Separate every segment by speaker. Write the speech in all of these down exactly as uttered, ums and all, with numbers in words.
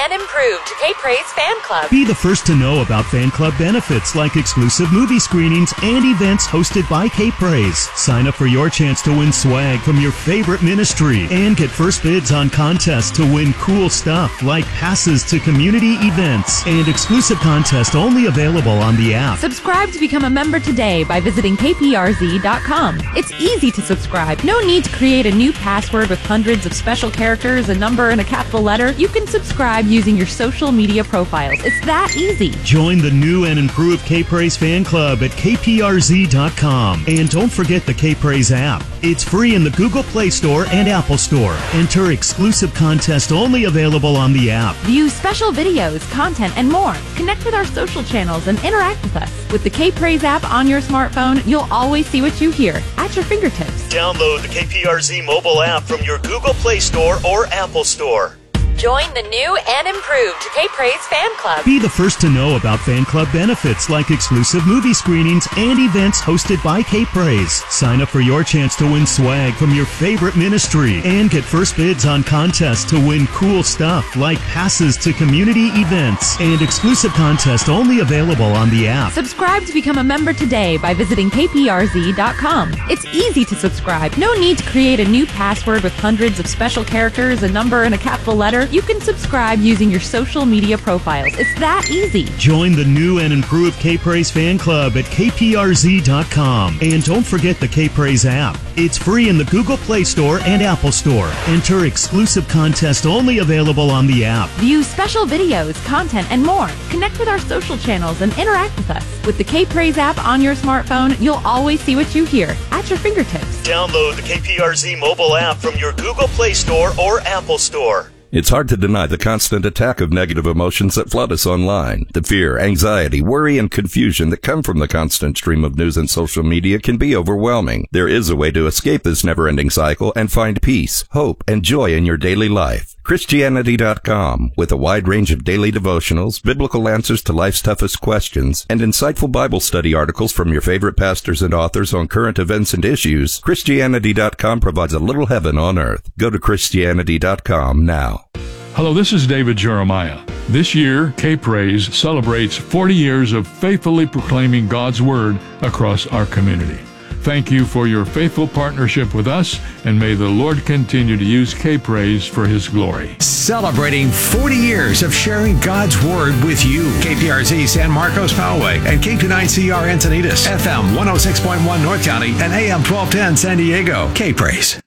Speaker 1: and improved K-Praise Fan Club.
Speaker 2: Be the first to know about fan club benefits like exclusive movie screenings and events hosted by K-Praise. Sign up for your chance to win swag from your favorite ministry and get first bids on contests to win cool stuff like passes to community events and exclusive contests only available on the app.
Speaker 3: Subscribe to become a member today by visiting K P R Z dot com. It's easy to subscribe. No need to create a new password with hundreds of special characters, a number, and a capital letter. You can subscribe using your social media profiles. It's that easy.
Speaker 2: Join the new and improved K-Praise Fan Club at K P R Z dot com. And don't forget the K-Praise app. It's free in the Google Play Store and Apple Store. Enter exclusive contest only available on the app.
Speaker 3: View special videos, content, and more. Connect with our social channels and interact with us. With the K-Praise app on your smartphone, you'll always see what you hear at your fingertips.
Speaker 2: Download the K P R Z mobile app from your Google Play Store or Apple Store.
Speaker 1: Join the new and improved K-Praise Fan Club.
Speaker 2: Be the first to know about fan club benefits like exclusive movie screenings and events hosted by K-Praise. Sign up for your chance to win swag from your favorite ministry and get first bids on contests to win cool stuff like passes to community events and exclusive contests only available on the app.
Speaker 3: Subscribe to become a member today by visiting K P R Z dot com. It's easy to subscribe. No need to create a new password with hundreds of special characters, a number, and a capital letter. You can subscribe using your social media profiles. It's that easy.
Speaker 2: Join the new and improved K-Praise Fan Club at K P R Z dot com. And don't forget the K-Praise app. It's free in the Google Play Store and Apple Store. Enter exclusive contest only available on the app.
Speaker 3: View special videos, content, and more. Connect with our social channels and interact with us. With the K-Praise app on your smartphone, you'll always see what you hear at your fingertips.
Speaker 2: Download the K P R Z mobile app from your Google Play Store or Apple Store.
Speaker 4: It's hard to deny the constant attack of negative emotions that flood us online. The fear, anxiety, worry, and confusion that come from the constant stream of news and social media can be overwhelming. There is a way to escape this never-ending cycle and find peace, hope, and joy in your daily life. Christianity dot com, with a wide range of daily devotionals, biblical answers to life's toughest questions, and insightful Bible study articles from your favorite pastors and authors on current events and issues, Christianity dot com provides a little heaven on earth. Go to Christianity dot com now.
Speaker 5: Hello, this is David Jeremiah. This year, K-Praise celebrates forty years of faithfully proclaiming God's Word across our community. Thank you for your faithful partnership with us, and may the Lord continue to use K-Praise for His glory.
Speaker 6: Celebrating forty years of sharing God's Word with you. K P R Z San Marcos Poway and K two nine C R Encinitas, F M one oh six point one North County and A M twelve ten San Diego. K-Praise.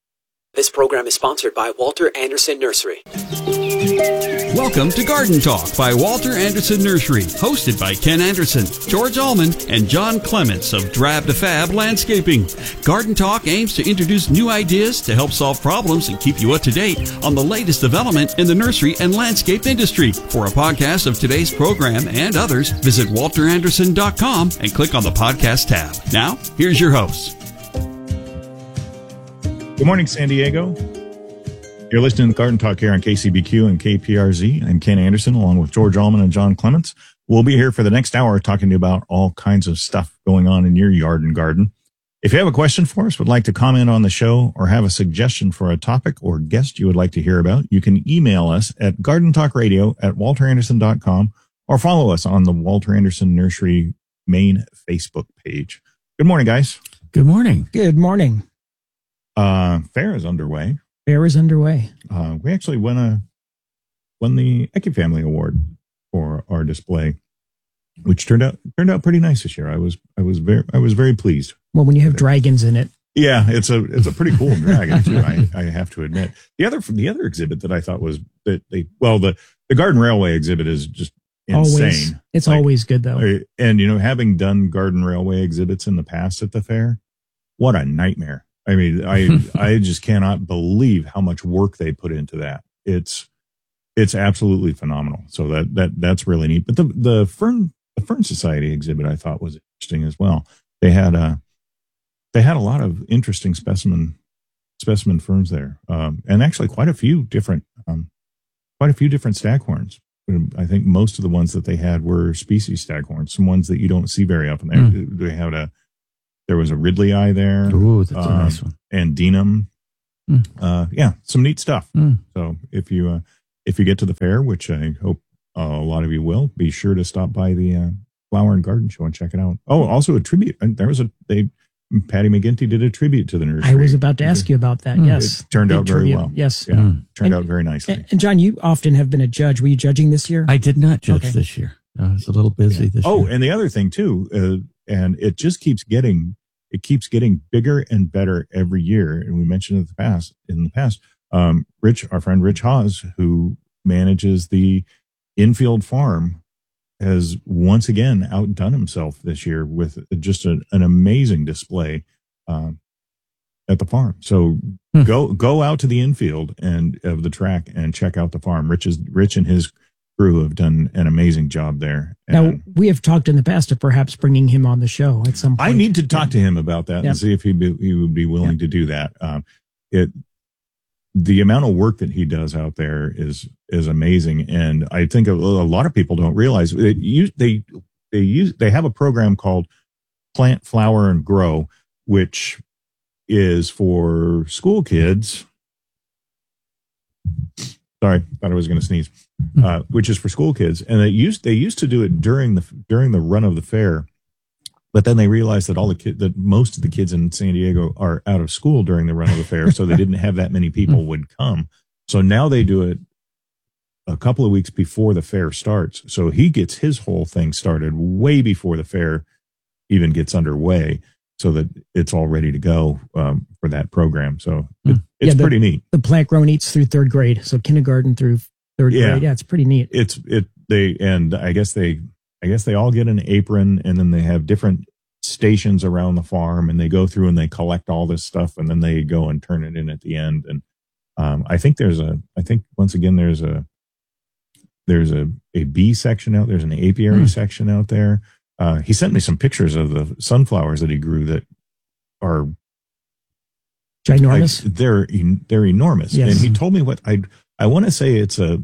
Speaker 7: This program is sponsored by Walter Anderson Nursery.
Speaker 8: Welcome to Garden Talk by Walter Anderson Nursery, hosted by Ken Anderson, George Allman, and John Clements of Drab to Fab Landscaping. Garden Talk aims to introduce new ideas to help solve problems and keep you up to date on the latest development in the nursery and landscape industry. For a podcast of today's program and others, visit walter anderson dot com and click on the podcast tab. Now, here's your host.
Speaker 9: Good morning, San Diego. You're listening to Garden Talk here on K C B Q and K P R Z. I'm Ken Anderson, along with George Allman and John Clements. We'll be here for the next hour talking to you about all kinds of stuff going on in your yard and garden. If you have a question for us, would like to comment on the show, or have a suggestion for a topic or guest you would like to hear about, you can email us at garden talk radio at walter anderson dot com or follow us on the Walter Anderson Nursery main Facebook page. Good morning, guys.
Speaker 10: Good morning.
Speaker 11: Good morning.
Speaker 9: Uh, fair is underway.
Speaker 11: Fair is underway.
Speaker 9: Uh, we actually won a won the Ecufamily Award for our display, which turned out turned out pretty nice this year. I was I was very I was very pleased.
Speaker 11: Well, when you have dragons in it,
Speaker 9: yeah, it's a it's a pretty cool dragon too. I, I have to admit. The other the other exhibit that I thought was that they well the the Garden Railway exhibit is just insane.
Speaker 11: Always, it's
Speaker 9: like,
Speaker 11: always good though.
Speaker 9: And you know, having done Garden Railway exhibits in the past at the fair, what a nightmare. I mean, I I just cannot believe how much work they put into that. It's it's absolutely phenomenal. So that that that's really neat. But the the Fern the Fern Society exhibit I thought was interesting as well. They had a they had a lot of interesting specimen specimen ferns there, um, and actually quite a few different um, quite a few different staghorns. I think most of the ones that they had were species staghorns, some ones that you don't see very often. They, mm. they had a There was a Ridley eye there.
Speaker 10: Ooh, that's
Speaker 9: um,
Speaker 10: a nice one.
Speaker 9: And Denham.
Speaker 10: Mm.
Speaker 9: Uh, yeah, some neat stuff.
Speaker 10: Mm.
Speaker 9: So if you uh, if you get to the fair, which I hope uh, a lot of you will, be sure to stop by the uh, Flower and Garden Show and check it out. Oh, also a tribute. And there was a they Patty McGinty did a tribute to the nursery.
Speaker 11: I was about to ask you about that. Mm. Yes,
Speaker 9: it turned
Speaker 11: Big
Speaker 9: out very
Speaker 11: tribute.
Speaker 9: well.
Speaker 11: Yes,
Speaker 9: yeah,
Speaker 11: mm.
Speaker 9: turned
Speaker 11: and,
Speaker 9: out very nicely.
Speaker 11: And, and John, you often have been a judge. Were you judging this year?
Speaker 10: I did not judge
Speaker 11: okay.
Speaker 10: this year. I was a little busy
Speaker 9: yeah.
Speaker 10: this
Speaker 9: oh,
Speaker 10: year.
Speaker 9: Oh, and the other thing too, uh, and it just keeps getting it keeps getting bigger and better every year. And we mentioned in the past, in the past, um, Rich, our friend Rich Haas, who manages the infield farm, has once again outdone himself this year with just a, an amazing display um, at the farm. So hmm. go go out to the infield and of the track and check out the farm. Rich is Rich and his crew have done an amazing job there.
Speaker 11: Now,
Speaker 9: and
Speaker 11: we have talked in the past of perhaps bringing him on the show at some point.
Speaker 9: I need to talk to him about that
Speaker 11: yeah.
Speaker 9: and see if he be, he would be willing
Speaker 11: yeah.
Speaker 9: to do that. Um, it the amount of work that he does out there is is amazing, and I think a, a lot of people don't realize it. You, they they use they have a program called Plant, Flower, and Grow, which is for school kids. Sorry, thought I was going to sneeze. Uh, which is for school kids, and they used they used to do it during the during the run of the fair, but then they realized that all the kid that most of the kids in San Diego are out of school during the run of the fair, so they didn't have that many people would come. So now they do it a couple of weeks before the fair starts. So he gets his whole thing started way before the fair even gets underway, so that it's all ready to go um, for that program. So it, it's
Speaker 11: yeah, the,
Speaker 9: pretty neat.
Speaker 11: The plant grown eats through third grade, so kindergarten through third
Speaker 9: yeah.
Speaker 11: grade. Yeah, it's pretty neat.
Speaker 9: It's it they and I guess they I guess they all get an apron, and then they have different stations around the farm, and they go through and they collect all this stuff, and then they go and turn it in at the end. And um, I think there's a I think once again there's a there's a a bee section out there's an apiary mm. section out there. Uh, he sent me some pictures of the sunflowers that he grew that are
Speaker 11: ginormous.
Speaker 9: I, they're they're enormous,
Speaker 11: yes.
Speaker 9: and he told me what I I want to say it's a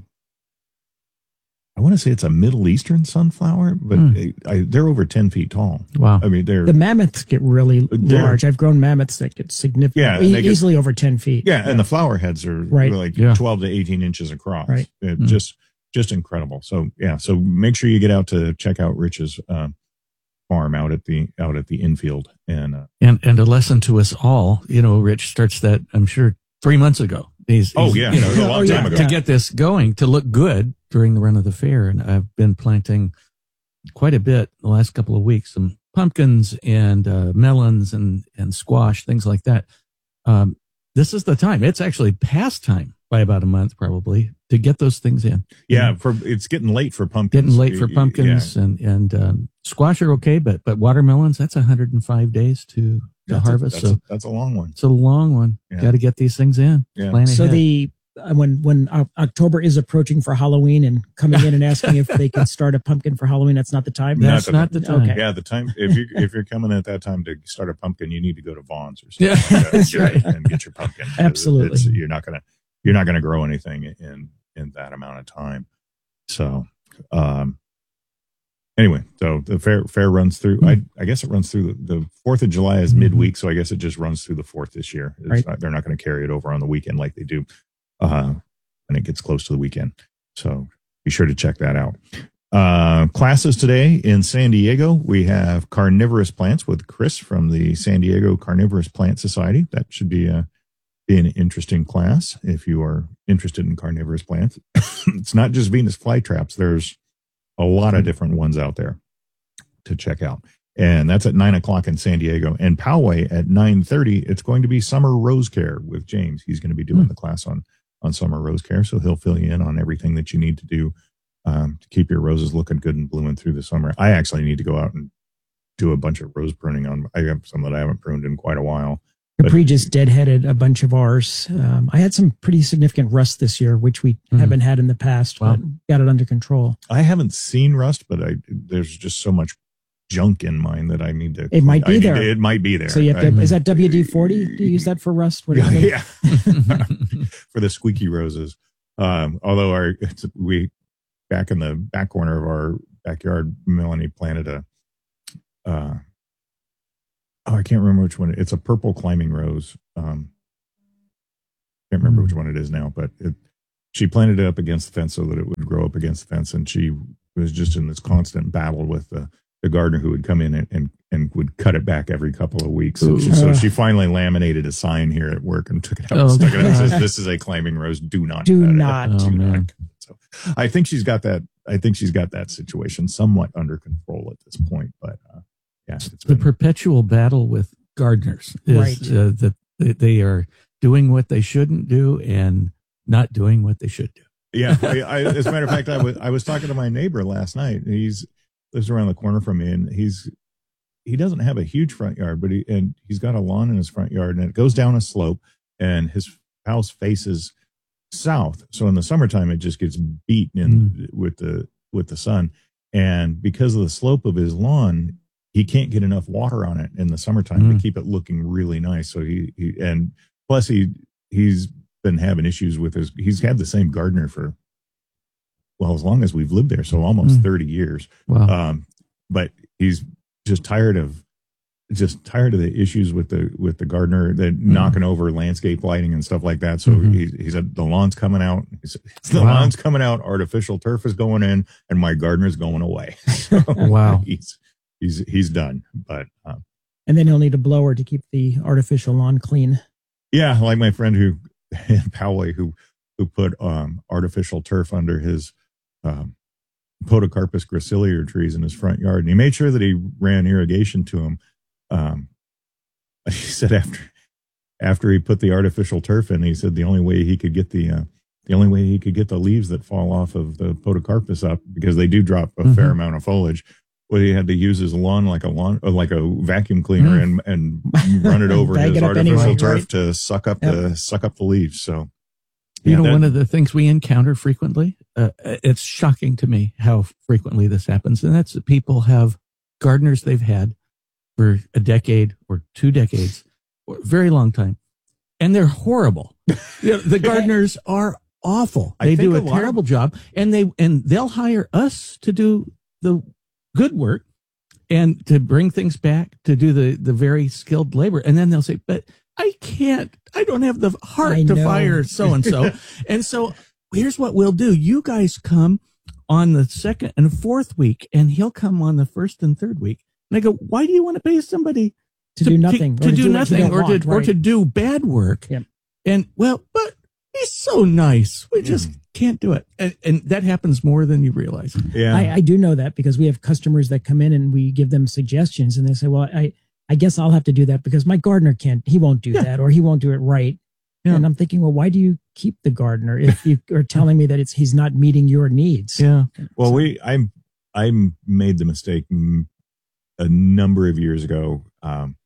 Speaker 9: I want to say it's a Middle Eastern sunflower, but mm. I, I, they're over ten feet tall.
Speaker 11: Wow!
Speaker 9: I mean, they're
Speaker 11: the mammoths get really large. I've grown mammoths that get significant,
Speaker 9: yeah,
Speaker 11: e-
Speaker 9: get,
Speaker 11: easily over ten feet.
Speaker 9: Yeah, yeah, and the flower heads are
Speaker 11: right.
Speaker 9: like
Speaker 11: yeah.
Speaker 9: twelve to eighteen inches across.
Speaker 11: Right,
Speaker 9: it,
Speaker 11: mm.
Speaker 9: just just incredible. So yeah, so make sure you get out to check out Rich's uh, farm out at the out at the infield, and uh,
Speaker 10: and and a lesson to us all. You know, Rich starts that I'm sure three months ago. He's,
Speaker 9: oh
Speaker 10: he's,
Speaker 9: yeah,
Speaker 10: you know,
Speaker 9: a long
Speaker 10: to,
Speaker 9: time ago
Speaker 10: to get this going, to look good during the run of the fair. And I've been planting quite a bit the last couple of weeks, some pumpkins and uh, melons and, and squash, things like that. Um, this is the time. It's actually past time by about a month, probably, to get those things in.
Speaker 9: Yeah, know? for it's getting late for pumpkins.
Speaker 10: Getting late for pumpkins, yeah. and and um, squash are okay, but but watermelons, that's one hundred five days to. To
Speaker 9: that's
Speaker 10: harvest,
Speaker 9: a, that's
Speaker 10: so
Speaker 9: a, that's a long one.
Speaker 10: It's a long one.
Speaker 9: Yeah.
Speaker 10: Got to get these things in.
Speaker 9: Yeah.
Speaker 10: Plan
Speaker 11: so
Speaker 10: ahead.
Speaker 11: the uh, when when uh, October is approaching for Halloween and coming in and asking if they can start a pumpkin for Halloween, that's not the time.
Speaker 10: That's not the, not the time.
Speaker 11: Okay.
Speaker 9: Yeah, the time if you if you're coming at that time to start a pumpkin, you need to go to Vaughn's or something.
Speaker 10: Yeah,
Speaker 9: like
Speaker 10: that's
Speaker 9: and,
Speaker 10: right.
Speaker 9: And get your pumpkin.
Speaker 11: Absolutely,
Speaker 9: it's, you're not gonna you're not gonna grow anything in in that amount of time. So. um Anyway, so the fair fair runs through. I I guess it runs through the Fourth of July is midweek, so I guess it just runs through the fourth this year. It's
Speaker 11: right.
Speaker 9: not, they're not going to carry it over on the weekend like they do uh, when it gets close to the weekend. So be sure to check that out. Uh, classes today in San Diego, we have carnivorous plants with Chris from the San Diego Carnivorous Plant Society. That should be a be an interesting class if you are interested in carnivorous plants. It's not just Venus flytraps. There's a lot of different ones out there to check out. And that's at nine o'clock in San Diego. And Poway at nine thirty, it's going to be Summer Rose Care with James. He's going to be doing mm. the class on, on Summer Rose Care. So he'll fill you in on everything that you need to do um, to keep your roses looking good and blooming through the summer. I actually need to go out and do a bunch of rose pruning on. I have some that I haven't pruned in quite a while.
Speaker 11: Capri just deadheaded a bunch of ours. Um, I had some pretty significant rust this year, which we mm. haven't had in the past, wow. but got it under control.
Speaker 9: I haven't seen rust, but I there's just so much junk in mine that I need to.
Speaker 11: It might be
Speaker 9: I
Speaker 11: there.
Speaker 9: To, it might be there.
Speaker 11: So you have to,
Speaker 9: I,
Speaker 11: is that W D forty? Do you use that for rust? What
Speaker 9: yeah,
Speaker 11: yeah.
Speaker 9: For the squeaky roses. Um, although our it's, we back in the back corner of our backyard, Melanie planted a. Uh, Oh, I can't remember which one. It's a purple climbing rose. Um, can't remember mm. which one it is now, but it, she planted it up against the fence so that it would grow up against the fence, and she was just in this constant battle with the, the gardener who would come in and, and, and would cut it back every couple of weeks. So she, so she finally laminated a sign here at work and took it out.
Speaker 10: Oh,
Speaker 9: and stuck it out. It says, "This is a climbing rose. Do not,
Speaker 11: Do
Speaker 9: cut it."
Speaker 11: not.
Speaker 9: Do
Speaker 10: Oh,
Speaker 9: not.
Speaker 10: man.
Speaker 9: So I think she's got that. I think she's got that situation somewhat under control at this point. But uh, yeah, it's
Speaker 10: The
Speaker 9: been,
Speaker 10: perpetual battle with gardeners is
Speaker 11: Right.
Speaker 10: uh, that they are doing what they shouldn't do and not doing what they should do.
Speaker 9: yeah. I, I, as a matter of fact, I was I was talking to my neighbor last night. He's lives around the corner from me, and he's he doesn't have a huge front yard, but he and he's got a lawn in his front yard, and it goes down a slope, and his house faces south. So in the summertime, it just gets beaten in
Speaker 10: Mm.
Speaker 9: with the with the sun, and because of the slope of his lawn, he can't get enough water on it in the summertime
Speaker 10: Mm.
Speaker 9: to keep it looking really nice. So he, he and plus he he's been having issues with his. He's had the same gardener for well as long as we've lived there, so almost
Speaker 10: Mm.
Speaker 9: thirty years.
Speaker 10: Wow.
Speaker 9: Um, but he's just tired of just tired of the issues with the with the gardener that
Speaker 10: Mm-hmm.
Speaker 9: knocking over landscape lighting and stuff like that. So
Speaker 10: Mhm.
Speaker 9: he, he said the lawn's coming out. He said, the
Speaker 10: Wow.
Speaker 9: lawn's coming out. Artificial turf is going in, and my gardener's going away. So
Speaker 10: Wow.
Speaker 9: he's he's he's done. But um,
Speaker 11: And then he'll need a blower to keep the artificial lawn clean.
Speaker 9: yeah, like my friend who in Poway who who put um, artificial turf under his um, Podocarpus graciliae trees in his front yard, and he made sure that he ran irrigation to them. Um, he said after after he put the artificial turf in, he said the only way he could get the uh, the only way he could get the leaves that fall off of the Podocarpus up, because they do drop a
Speaker 10: Mm-hmm.
Speaker 9: fair amount of foliage. Well, he had to use his lawn like a lawn, uh, like a vacuum cleaner,
Speaker 10: Mm.
Speaker 9: and and run it over
Speaker 11: Bag
Speaker 9: his
Speaker 11: it up
Speaker 9: artificial
Speaker 11: anyway,
Speaker 9: turf
Speaker 11: right?
Speaker 9: to suck up
Speaker 11: Yep.
Speaker 9: the suck up the leaves. So,
Speaker 10: You
Speaker 9: yeah,
Speaker 10: know,
Speaker 9: that-
Speaker 10: one of the things we encounter frequently, uh, it's shocking to me how frequently this happens. And that's that people have gardeners they've had for a decade or two decades, or a very long time. And they're horrible. You know, the gardeners are awful.
Speaker 9: I
Speaker 10: They
Speaker 9: think
Speaker 10: do
Speaker 9: a
Speaker 10: a
Speaker 9: lot of-
Speaker 10: terrible job, and they, and they'll hire us to do the good work and to bring things back, to do the, the very skilled labor. And then they'll say, but I can't, I don't have the heart
Speaker 11: I
Speaker 10: to
Speaker 11: know.
Speaker 10: fire so-and-so. And so here's what we'll do. You guys come on the second and fourth week, and he'll come on the first and third week. And I go, why do you want to pay somebody
Speaker 11: To do nothing,
Speaker 10: to,
Speaker 11: or to
Speaker 10: do
Speaker 11: do what you
Speaker 10: nothing,
Speaker 11: don't
Speaker 10: or
Speaker 11: want,
Speaker 10: to or
Speaker 11: right.
Speaker 10: to do bad work?
Speaker 11: Yep.
Speaker 10: And well, but he's so nice. We just can't do it, and, and that happens more than you realize.
Speaker 9: yeah,
Speaker 11: I, I do know that because we have customers that come in and we give them suggestions, and they say, well, I, I guess I'll have to do that because my gardener can't, he won't do
Speaker 10: Yeah.
Speaker 11: that, or he won't do it right.
Speaker 10: Yeah.
Speaker 11: And I'm thinking, well, why do you keep the gardener if you are telling me that it's, he's not meeting your needs?
Speaker 10: Yeah.
Speaker 9: Well, we I I made the mistake mm, a number of years ago. Um,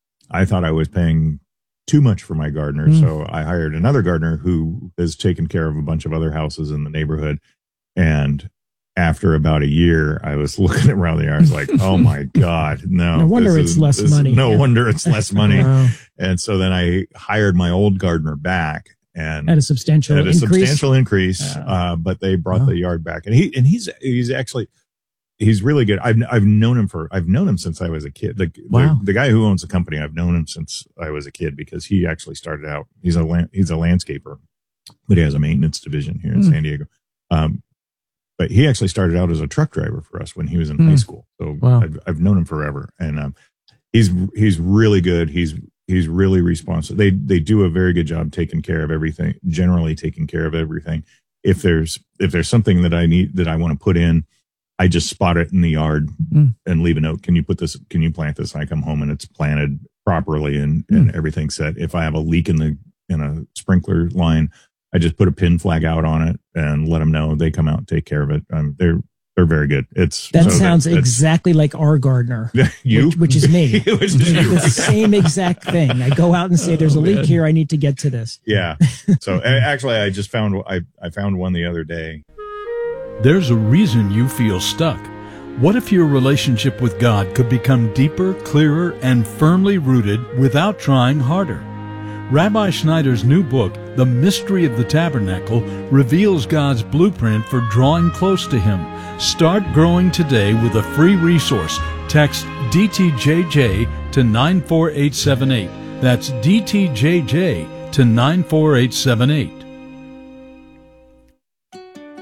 Speaker 9: I thought I was paying too much for my gardener,
Speaker 10: Mm.
Speaker 9: so I hired another gardener who has taken care of a bunch of other houses in the neighborhood. And after about a year, I was looking around the yard. I was like, "Oh my God, no!
Speaker 11: No wonder
Speaker 9: this
Speaker 11: it's
Speaker 9: is-
Speaker 11: less
Speaker 9: this-
Speaker 11: money."
Speaker 9: No
Speaker 11: Yeah.
Speaker 9: wonder it's less money."
Speaker 10: Wow.
Speaker 9: And so then I hired my old gardener back, and
Speaker 11: At a substantial
Speaker 9: at a
Speaker 11: increase.
Speaker 9: substantial increase.
Speaker 11: Yeah.
Speaker 9: Uh, but they brought
Speaker 10: Wow.
Speaker 9: the yard back, and he and he's he's actually he's really good. I've I've known him for I've known him since I was a kid. The,
Speaker 10: Wow.
Speaker 9: the the guy who owns the company, I've known him since I was a kid because he actually started out. He's a land, he's a landscaper, but he has a maintenance division here in
Speaker 10: Mm.
Speaker 9: San Diego. Um, but he actually started out as a truck driver for us when he was in
Speaker 10: Mm.
Speaker 9: high school. So
Speaker 10: Wow.
Speaker 9: I've I've known him forever, and um, he's he's really good. He's he's really responsive. They they do a very good job taking care of everything. Generally, taking care of everything. If there's if there's something that I need that I want to put in, I just spot it in the yard
Speaker 10: Mm.
Speaker 9: and leave a note. Can you put this? Can you plant this? And I come home and it's planted properly and and everything's set. If I have a leak in the in a sprinkler line, I just put a pin flag out on it and let them know. They come out and take care of it. Um, they're they're very good. It's
Speaker 11: That
Speaker 9: so
Speaker 11: sounds
Speaker 9: that's-
Speaker 11: exactly like our gardener,
Speaker 9: you,
Speaker 11: which, which is me.
Speaker 9: Which is
Speaker 11: It's
Speaker 9: you.
Speaker 11: the same exact thing. I go out and say, "There's a
Speaker 10: Oh,
Speaker 11: leak
Speaker 10: man.
Speaker 11: here. I need to get to this."
Speaker 9: Yeah. So a- actually, I just found I I found one the other day.
Speaker 12: There's a reason you feel stuck. What if your relationship with God could become deeper, clearer, and firmly rooted without trying harder? Rabbi Schneider's new book, The Mystery of the Tabernacle, reveals God's blueprint for drawing close to Him. Start growing today with a free resource. Text D T J J to nine four eight seven eight. That's D T J J to nine four eight seven eight.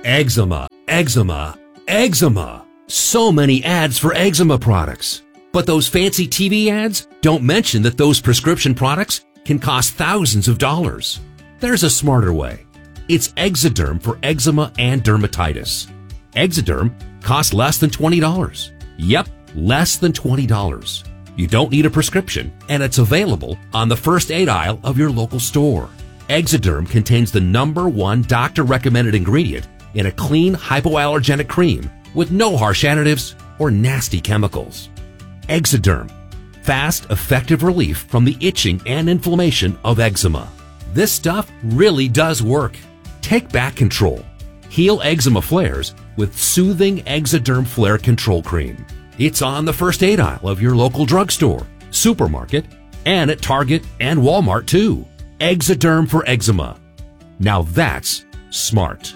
Speaker 13: Eczema, eczema, eczema. So many ads for eczema products. But those fancy T V ads don't mention that those prescription products can cost thousands of dollars. There's a smarter way. It's Exoderm for eczema and dermatitis. Exoderm costs less than twenty dollars. Yep, less than twenty dollars. You don't need a prescription, and it's available on the first aid aisle of your local store. Exoderm contains the number one doctor-recommended ingredient in a clean, hypoallergenic cream with no harsh additives or nasty chemicals. Exoderm. Fast, effective relief from the itching and inflammation of eczema. This stuff really does work. Take back control. Heal eczema flares with soothing Exoderm Flare Control Cream. It's on the first aid aisle of your local drugstore, supermarket, and at Target and Walmart too. Exoderm for eczema. Now that's smart.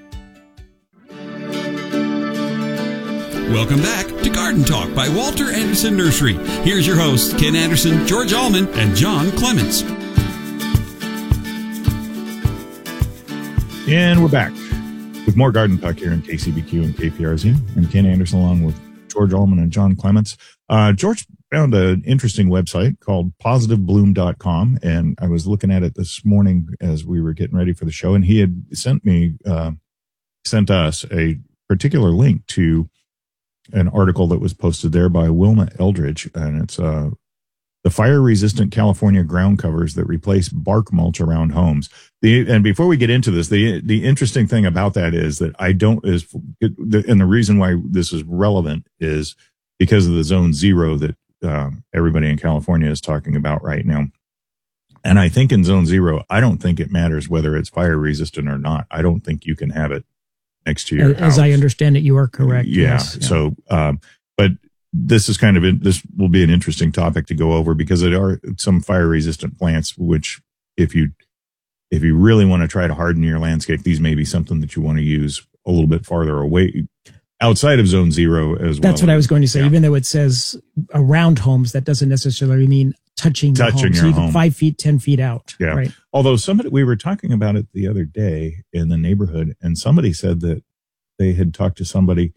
Speaker 8: Welcome back to Garden Talk by Walter Anderson Nursery. Here's your hosts, Ken Anderson, George Allman, and John Clements.
Speaker 9: And we're back with more Garden Talk here in K C B Q and K P R Z. I'm Ken Anderson along with George Allman and John Clements. Uh, George found an interesting website called positive bloom dot com, and I was looking at it this morning as we were getting ready for the show, and he had sent me, uh, sent us a particular link to an article that was posted there by Wilma Eldridge, and it's uh, the fire-resistant California ground covers that replace bark mulch around homes. The and before we get into this, the the interesting thing about that is that I don't is and the reason why this is relevant is because of the zone zero that uh, everybody in California is talking about right now. And I think in zone zero, I don't think it matters whether it's fire-resistant or not. I don't think you can have it next to your
Speaker 11: as,
Speaker 9: house.
Speaker 11: As I understand it, you are correct.
Speaker 9: Yeah.
Speaker 11: Yes. Yeah.
Speaker 9: So, um, but this is kind of, in, this will be an interesting topic to go over because there are some fire resistant plants, which if you, if you really want to try to harden your landscape, these may be something that you want to use a little bit farther away outside of zone zero as well.
Speaker 11: That's what I was going to say. Yeah. Even though it says around homes, that doesn't necessarily mean touching,
Speaker 9: touching
Speaker 11: the home.
Speaker 9: your
Speaker 11: so even
Speaker 9: home.
Speaker 11: five feet, ten feet out.
Speaker 9: Yeah.
Speaker 11: Right.
Speaker 9: Although somebody, we were talking about it the other day in the neighborhood, and somebody said that they had talked to somebody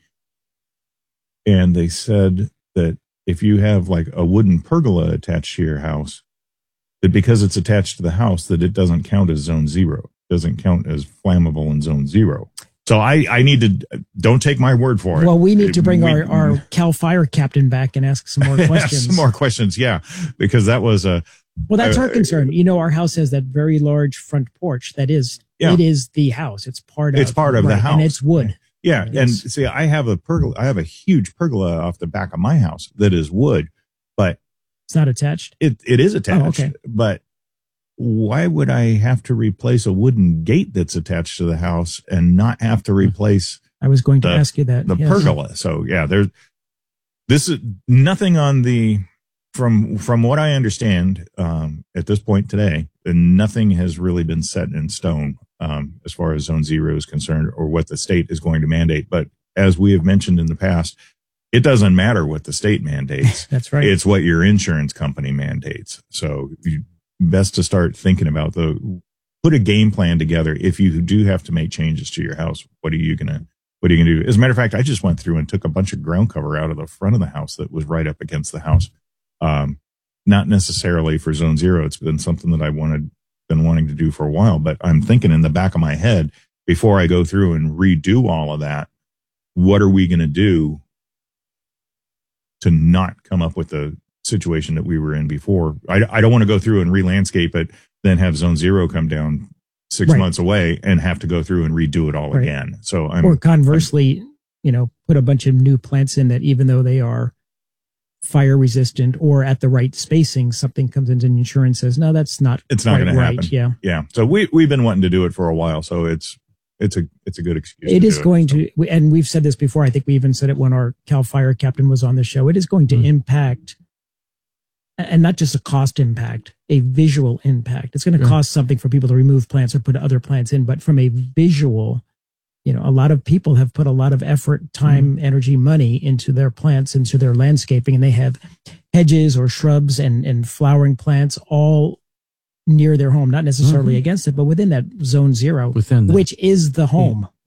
Speaker 9: and they said that if you have like a wooden pergola attached to your house, that because it's attached to the house, that it doesn't count as zone zero, it doesn't count as flammable in zone zero. So I, I need to, don't take my word for it.
Speaker 11: Well, we need to bring
Speaker 9: we,
Speaker 11: our, our Cal Fire captain back and ask some more questions.
Speaker 9: Some more questions. Yeah. Because that was a,
Speaker 11: well, that's
Speaker 9: uh,
Speaker 11: our concern. You know, our house has that very large front porch. That is,
Speaker 9: yeah.
Speaker 11: it is the house. It's part of,
Speaker 9: it's part of
Speaker 11: right,
Speaker 9: the house
Speaker 11: and it's wood.
Speaker 9: Yeah.
Speaker 11: Yes.
Speaker 9: And see, I have a pergola, I have a huge pergola off the back of my house that is wood, but
Speaker 11: it's not attached.
Speaker 9: It, it is attached,
Speaker 11: oh, okay.
Speaker 9: But why would I have to replace a wooden gate that's attached to the house and not have to replace?
Speaker 11: I was going to
Speaker 9: the,
Speaker 11: ask you that.
Speaker 9: The
Speaker 11: yes.
Speaker 9: pergola. So yeah, there's, this is nothing on the, from, from what I understand, um, at this point today, nothing has really been set in stone, um, as far as zone zero is concerned or what the state is going to mandate. But as we have mentioned in the past, it doesn't matter what the state mandates.
Speaker 11: That's right.
Speaker 9: It's what your insurance company mandates. So you, best to start thinking about the, put a game plan together. If you do have to make changes to your house, what are you going to, what are you going to do? As a matter of fact, I just went through and took a bunch of ground cover out of the front of the house that was right up against the house. Um, not necessarily for zone zero. It's been something that I wanted, been wanting to do for a while, but I'm thinking in the back of my head, before I go through and redo all of that, what are we going to do to not come up with the situation that we were in before? I, I don't want to go through and re-landscape it, then have zone zero come down six
Speaker 11: right.
Speaker 9: months away and have to go through and redo it all
Speaker 11: right.
Speaker 9: again. So I'm,
Speaker 11: or conversely, I'm, you know, put a bunch of new plants in that even though they are fire resistant or at the right spacing, something comes into the insurance says, no, that's not,
Speaker 9: it's not going to
Speaker 11: right.
Speaker 9: happen.
Speaker 11: Yeah.
Speaker 9: Yeah. So we, we've been wanting to do it for a while. So it's, it's a, it's a good excuse.
Speaker 11: It is
Speaker 9: do
Speaker 11: going
Speaker 9: it, so.
Speaker 11: to, and we've said this before. I think we even said it when our Cal Fire captain was on the show. It is going to mm. impact, and not just a cost impact, a visual impact. It's going to yeah. cost something for people to remove plants or put other plants in, but from a visual, you know, a lot of people have put a lot of effort, time, mm. energy, money into their plants, into their landscaping, and they have hedges or shrubs and, and flowering plants all near their home, not necessarily mm-hmm. against it, but within that zone zero,
Speaker 10: within
Speaker 11: which is the home.
Speaker 10: Yeah.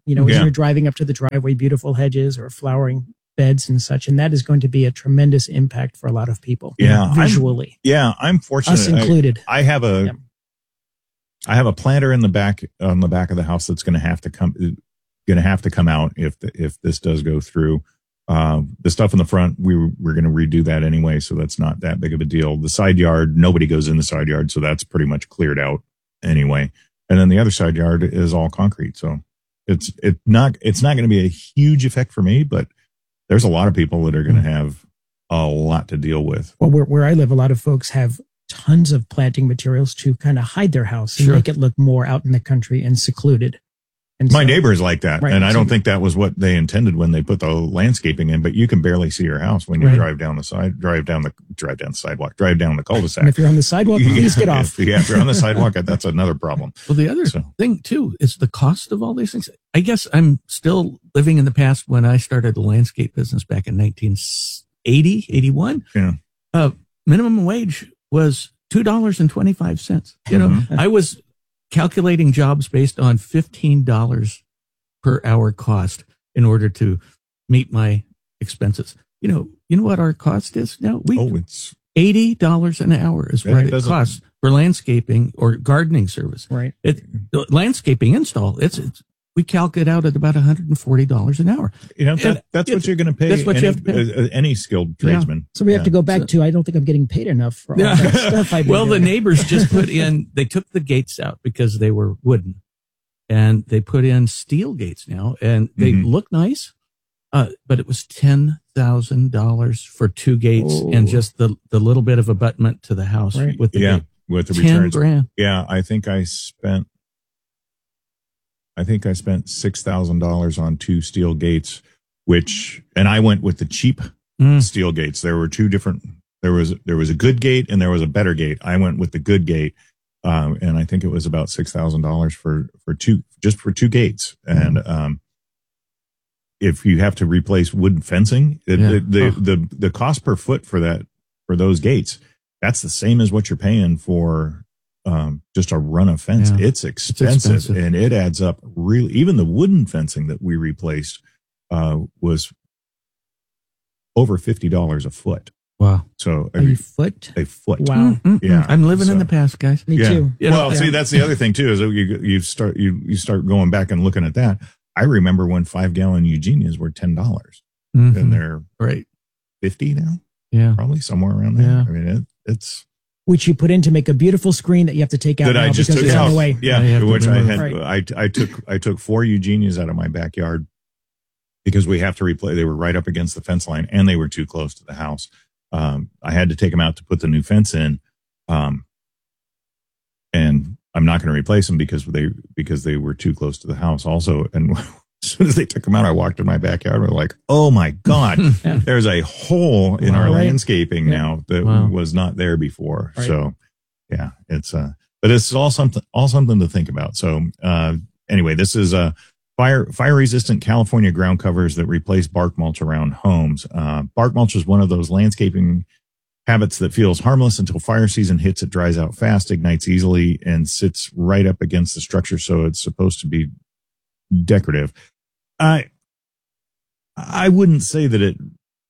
Speaker 11: you know, as
Speaker 9: Yeah.
Speaker 11: you're driving up to the driveway, beautiful hedges or flowering beds and such. And that is going to be a tremendous impact for a lot of people.
Speaker 9: Yeah, I'm-
Speaker 11: visually.
Speaker 9: Yeah, I'm fortunate.
Speaker 11: Us included.
Speaker 9: I, I have a,
Speaker 11: Yep.
Speaker 9: I have a planter in the back on the back of the house that's going to have to come, going to have to come out if the, if this does go through. Uh, the stuff in the front, we were, we're going to redo that anyway, so that's not that big of a deal. The side yard, nobody goes in the side yard, so that's pretty much cleared out anyway. And then the other side yard is all concrete, so it's it not it's not going to be a huge effect for me, but there's a lot of people that are going to have a lot to deal with.
Speaker 11: Well, where, where I live, a lot of folks have tons of planting materials to kind of hide their house and
Speaker 9: Sure.
Speaker 11: make it look more out in the country and secluded. And
Speaker 9: My
Speaker 11: so-
Speaker 9: neighbor is like that,
Speaker 11: Right.
Speaker 9: and I don't
Speaker 11: So-
Speaker 9: think that was what they intended when they put the landscaping in. But you can barely see your house when you
Speaker 11: Right.
Speaker 9: drive down the side, drive down the drive down the sidewalk, drive down the cul-de-sac.
Speaker 11: And if you're on the sidewalk, please get off.
Speaker 9: If, yeah, if you're on the sidewalk, that's another problem.
Speaker 10: Well, the other thing too is the cost of all these things. I guess I'm still living in the past when I started the landscape business back in nineteen eighty, eighty-one.
Speaker 9: Yeah.
Speaker 10: Uh, minimum wage was two dollars and twenty-five cents. You know,
Speaker 9: Mhm.
Speaker 10: I was calculating jobs based on fifteen dollars per hour cost in order to meet my expenses. You know, you know what our cost is now? We,
Speaker 9: oh, it's
Speaker 10: eighty dollars an hour is
Speaker 9: Yeah,
Speaker 10: what
Speaker 9: it
Speaker 10: it
Speaker 9: doesn't-
Speaker 10: costs for landscaping or gardening service.
Speaker 11: Right.
Speaker 10: It, the landscaping install, it's, it's we calculate out at about one hundred forty dollars an hour.
Speaker 9: You know, that,
Speaker 10: And
Speaker 9: that's
Speaker 10: if-
Speaker 9: what you're going to pay.
Speaker 10: That's what
Speaker 9: any,
Speaker 10: you have to pay.
Speaker 9: uh, any skilled tradesman.
Speaker 11: So we have
Speaker 9: Yeah.
Speaker 11: to go back to, I don't think I'm getting paid enough for all that stuff I've been
Speaker 10: Well, the
Speaker 11: doing.
Speaker 10: neighbors just put in, they took the gates out because they were wooden and they put in steel gates now and they
Speaker 9: Mhm.
Speaker 10: look nice. Uh, but it was ten thousand dollars for two gates
Speaker 9: Oh.
Speaker 10: and just the, the little bit of abutment to the house
Speaker 11: Right.
Speaker 10: with the
Speaker 9: yeah,
Speaker 10: gate.
Speaker 9: with the
Speaker 10: ten
Speaker 9: returns.
Speaker 10: grand.
Speaker 9: Yeah, I think I spent. I think I spent six thousand dollars on two steel gates, which, and I went with the cheap
Speaker 10: Mm.
Speaker 9: steel gates. There were two different. There was there was a good gate and there was a better gate. I went with the good gate, um, and I think it was about six thousand dollars for for two just for two gates. And um, if you have to replace wooden fencing, it,
Speaker 10: Yeah.
Speaker 9: the the,
Speaker 10: Oh.
Speaker 9: the the cost per foot for that for those gates, that's the same as what you're paying for um, just a run of fence.
Speaker 10: Yeah.
Speaker 9: It's expensive,
Speaker 10: expensive.
Speaker 9: and it adds up really. Even the wooden fencing that we replaced uh, was over fifty dollars a foot.
Speaker 10: Wow.
Speaker 9: So
Speaker 11: A foot?
Speaker 9: a foot.
Speaker 11: Wow.
Speaker 10: Mm-mm-mm.
Speaker 9: Yeah.
Speaker 10: I'm living in
Speaker 9: So-
Speaker 10: the past, guys.
Speaker 11: Me
Speaker 9: yeah.
Speaker 11: too.
Speaker 10: You know,
Speaker 9: well, see, that's the other thing too, is that you you start you you start going back and looking at that. I remember when five gallon Eugenias were ten dollars,
Speaker 10: Mhm.
Speaker 9: and they're
Speaker 10: Right.
Speaker 9: fifty now,
Speaker 10: Yeah.
Speaker 9: probably somewhere around there.
Speaker 10: Yeah.
Speaker 9: I mean, it, it's
Speaker 11: Which you put in to make a beautiful screen that you have to take out
Speaker 9: that
Speaker 11: now
Speaker 9: I just
Speaker 11: because
Speaker 9: took
Speaker 11: it's
Speaker 9: out.
Speaker 11: on the way.
Speaker 9: Yeah,
Speaker 10: Yeah, you have to
Speaker 9: which I
Speaker 10: remove.
Speaker 9: had.
Speaker 11: Right.
Speaker 9: I I took I took four Eugenias out of my backyard because we have to replay. They were right up against the fence line, and they were too close to the house. Um, I had to take them out to put the new fence in, um, and I'm not going to replace them because they because they were too close to the house. Also, and as soon as they took them out, I walked in my backyard and was like, "Oh my god,
Speaker 11: Yeah.
Speaker 9: there's a hole in
Speaker 11: Wow.
Speaker 9: our
Speaker 11: Right.
Speaker 9: landscaping
Speaker 11: Yeah.
Speaker 9: now that
Speaker 10: Wow.
Speaker 9: was not there before."
Speaker 11: Right.
Speaker 9: So, yeah, it's uh, but it's all something all something to think about. So, uh, anyway, this is a fire fire resistant California ground covers that replace bark mulch around homes. Uh, bark mulch is one of those landscaping habits that feels harmless until fire season hits. It dries out fast, ignites easily, and sits right up against the structure. So it's supposed to be decorative. I I wouldn't say that it.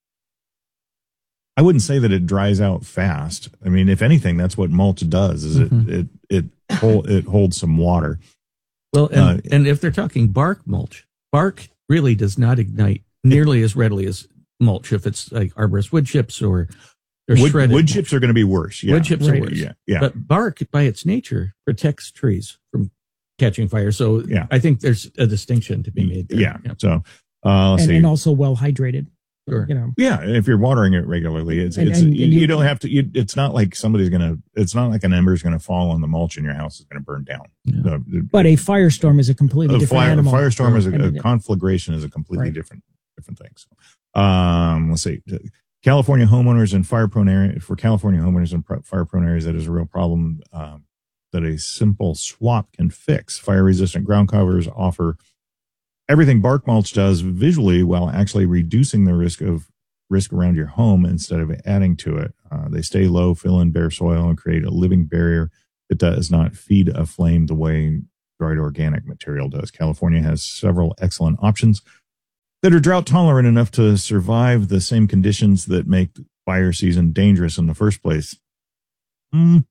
Speaker 9: I wouldn't say that it dries out fast. I mean, if anything, that's what mulch does. Is
Speaker 10: Mhm.
Speaker 9: it it it hold, it holds some water.
Speaker 10: Well, and,
Speaker 9: Uh,
Speaker 10: and if they're talking bark mulch, bark really does not ignite nearly as readily as mulch if it's like arborist wood chips or, or
Speaker 9: Wood,
Speaker 10: shredded
Speaker 9: wood
Speaker 10: mulch.
Speaker 9: chips are going to be worse. Yeah.
Speaker 10: Wood chips
Speaker 11: Right.
Speaker 10: are worse.
Speaker 9: Yeah. Yeah.
Speaker 10: But bark, by its nature, protects trees from catching fire. So
Speaker 9: Yeah.
Speaker 10: I think there's a distinction to be made there.
Speaker 9: yeah. So uh, let's
Speaker 11: And,
Speaker 9: see.
Speaker 11: and also well hydrated.
Speaker 10: Sure.
Speaker 11: You know,
Speaker 9: Yeah, and if you're watering it regularly, it's
Speaker 11: And-
Speaker 9: it's
Speaker 11: and-
Speaker 9: you,
Speaker 11: and you-
Speaker 9: you don't have to. You, it's not like somebody's gonna. It's not like an ember is gonna fall on the mulch and your house is gonna burn down.
Speaker 10: Yeah.
Speaker 9: Uh,
Speaker 11: but a firestorm is a completely
Speaker 9: a
Speaker 11: different
Speaker 9: fire,
Speaker 11: animal.
Speaker 9: firestorm is a,
Speaker 11: And-
Speaker 9: a conflagration is a completely
Speaker 11: Right.
Speaker 9: different different thing. So, um, let's see. California homeowners and fire prone area for California homeowners and fire prone areas, that is a real problem um, that a simple swap can fix. Fire resistant ground covers offer everything bark mulch does visually while actually reducing the risk of risk around your home instead of adding to it. Uh, they stay low, fill in bare soil, and create a living barrier that does not feed a flame the way dried organic material does. California has several excellent options that are drought tolerant enough to survive the same conditions that make fire season dangerous in the first place. Mm,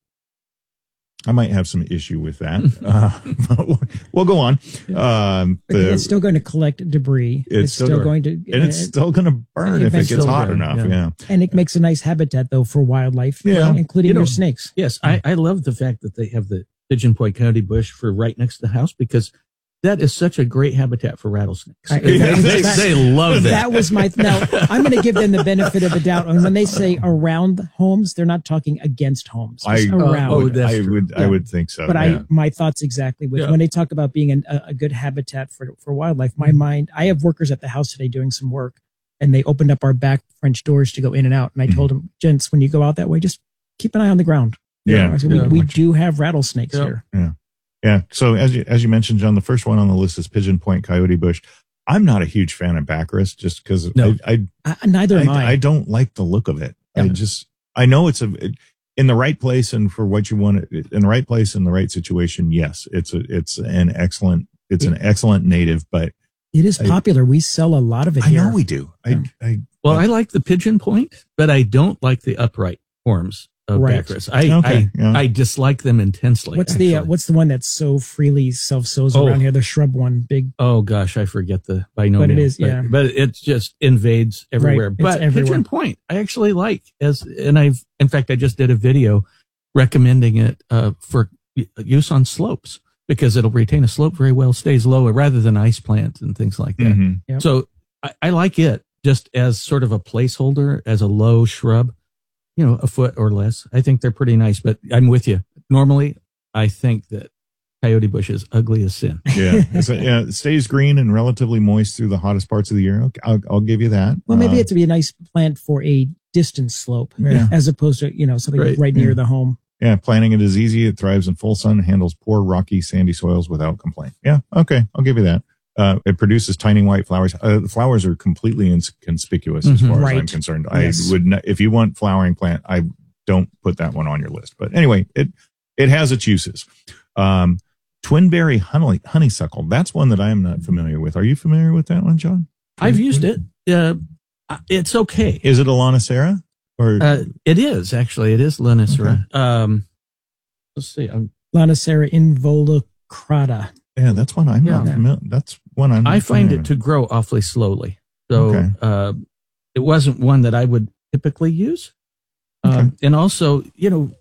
Speaker 9: I might have some issue with that. uh, but we'll go on. Um, the,
Speaker 11: it's still going to collect debris.
Speaker 9: It's,
Speaker 11: It's,
Speaker 9: still,
Speaker 11: still,
Speaker 9: going,
Speaker 11: going to,
Speaker 9: and it's still going to burn if it gets hot
Speaker 10: burn,
Speaker 9: enough.
Speaker 10: yeah.
Speaker 9: Yeah.
Speaker 11: and it makes a nice habitat though for wildlife,
Speaker 9: Yeah.
Speaker 11: including
Speaker 10: You know,
Speaker 11: your snakes.
Speaker 10: Yes, I, I love the fact that they have the Pigeon Point Coyote bush for right next to the house, because that is such a great habitat for rattlesnakes.
Speaker 11: I-
Speaker 10: they,
Speaker 11: that-
Speaker 10: they,
Speaker 11: that-
Speaker 10: they love that.
Speaker 11: That was my now. I'm going to give them the benefit of the doubt. And when they say around homes, they're not talking against homes.
Speaker 9: I,
Speaker 11: It's around.
Speaker 10: oh, that's
Speaker 9: I
Speaker 10: true.
Speaker 9: would, I
Speaker 11: Yeah.
Speaker 9: would think so.
Speaker 11: but
Speaker 9: yeah.
Speaker 11: I, my thoughts exactly with
Speaker 10: Yeah.
Speaker 11: when they talk about being an, a, a good habitat for for wildlife. My
Speaker 10: Mm-hmm.
Speaker 11: mind. I have workers at the house today doing some work, and they opened up our back French doors to go in and out. And I
Speaker 9: Mm-hmm.
Speaker 11: told them, gents, when you go out that way, just keep an eye on the ground.
Speaker 9: Yeah.
Speaker 11: I said,
Speaker 10: Yeah.
Speaker 11: we, we do have rattlesnakes
Speaker 10: Yeah.
Speaker 11: here.
Speaker 9: Yeah. Yeah. So as you, as you mentioned, John, the first one on the list is Pigeon Point Coyote Bush. I'm not a huge fan of Baccharis just because
Speaker 10: No.
Speaker 9: I, I,
Speaker 11: Uh, neither am I.
Speaker 9: I, I don't like the look of it. I
Speaker 11: Yeah.
Speaker 9: just, I know it's a, it, in the right place and for what you want, in the right place, in the right situation. Yes, it's a, it's an excellent, it's an excellent native, but
Speaker 11: It is
Speaker 9: I-
Speaker 11: popular. We sell a lot of it
Speaker 9: I
Speaker 11: here.
Speaker 9: know we do. I, I,
Speaker 10: Well, I like the Pigeon Point, but I don't like the upright forms of
Speaker 11: Right.
Speaker 10: Baccharis. I,
Speaker 9: Okay,
Speaker 10: I,
Speaker 9: yeah.
Speaker 10: I dislike them intensely.
Speaker 11: What's the uh,
Speaker 10: actually.
Speaker 11: what's the one that so freely self sows
Speaker 10: Oh.
Speaker 11: around here? The shrub one, big.
Speaker 10: Oh gosh, I forget the binomial.
Speaker 11: But it is,
Speaker 10: but,
Speaker 11: yeah.
Speaker 10: But it just invades everywhere.
Speaker 11: Right, it's
Speaker 10: But
Speaker 11: everywhere.
Speaker 10: Pigeon Point, I actually like as, and I've, in fact, I just did a video recommending it uh, for use on slopes because it'll retain a slope very well, stays lower rather than ice plant and things like that.
Speaker 9: Mhm.
Speaker 11: Yep.
Speaker 10: So I, I like it just as sort of a placeholder, as a low shrub, you know, a foot or less. I think they're pretty nice, but I'm with you. Normally, I think that coyote bush is ugly as sin.
Speaker 9: yeah, it's a, yeah, it stays green and relatively moist through the hottest parts of the year. Okay, I'll, I'll give you that.
Speaker 11: Well, maybe
Speaker 9: Uh,
Speaker 11: it's to be a nice plant for a distant slope,
Speaker 9: Yeah.
Speaker 11: as opposed to you know something
Speaker 10: Right.
Speaker 11: right, near
Speaker 9: Yeah.
Speaker 11: the home.
Speaker 9: yeah, planting it is easy. It thrives in full sun, handles poor rocky, sandy soils without complaint. Yeah, okay, I'll give you that. Uh, it produces tiny white flowers. Uh, the flowers are completely inconspicuous as
Speaker 10: Mhm.
Speaker 9: far as I'm
Speaker 11: Right.
Speaker 9: concerned.
Speaker 11: Yes.
Speaker 9: I would not, if you want flowering plant, I don't put that one on your list. But anyway, it it has its uses. Um, Twinberry honey, honeysuckle. That's one that I am not familiar with. Are you familiar with that one, John?
Speaker 10: I've used it. Uh, it's okay.
Speaker 9: Is it a Lonicera? Or
Speaker 10: Uh, it is actually. It is Lonicera. Um, let's see. I'm,
Speaker 11: Lonicera involucrata.
Speaker 9: yeah, that's one I'm not
Speaker 10: Yeah.
Speaker 9: familiar. That's one I'm.
Speaker 10: I
Speaker 9: not
Speaker 10: find
Speaker 9: familiar
Speaker 10: it to grow awfully slowly. So
Speaker 9: Okay.
Speaker 10: uh, it wasn't one that I would typically use. Um,
Speaker 9: Okay.
Speaker 10: and also, you know,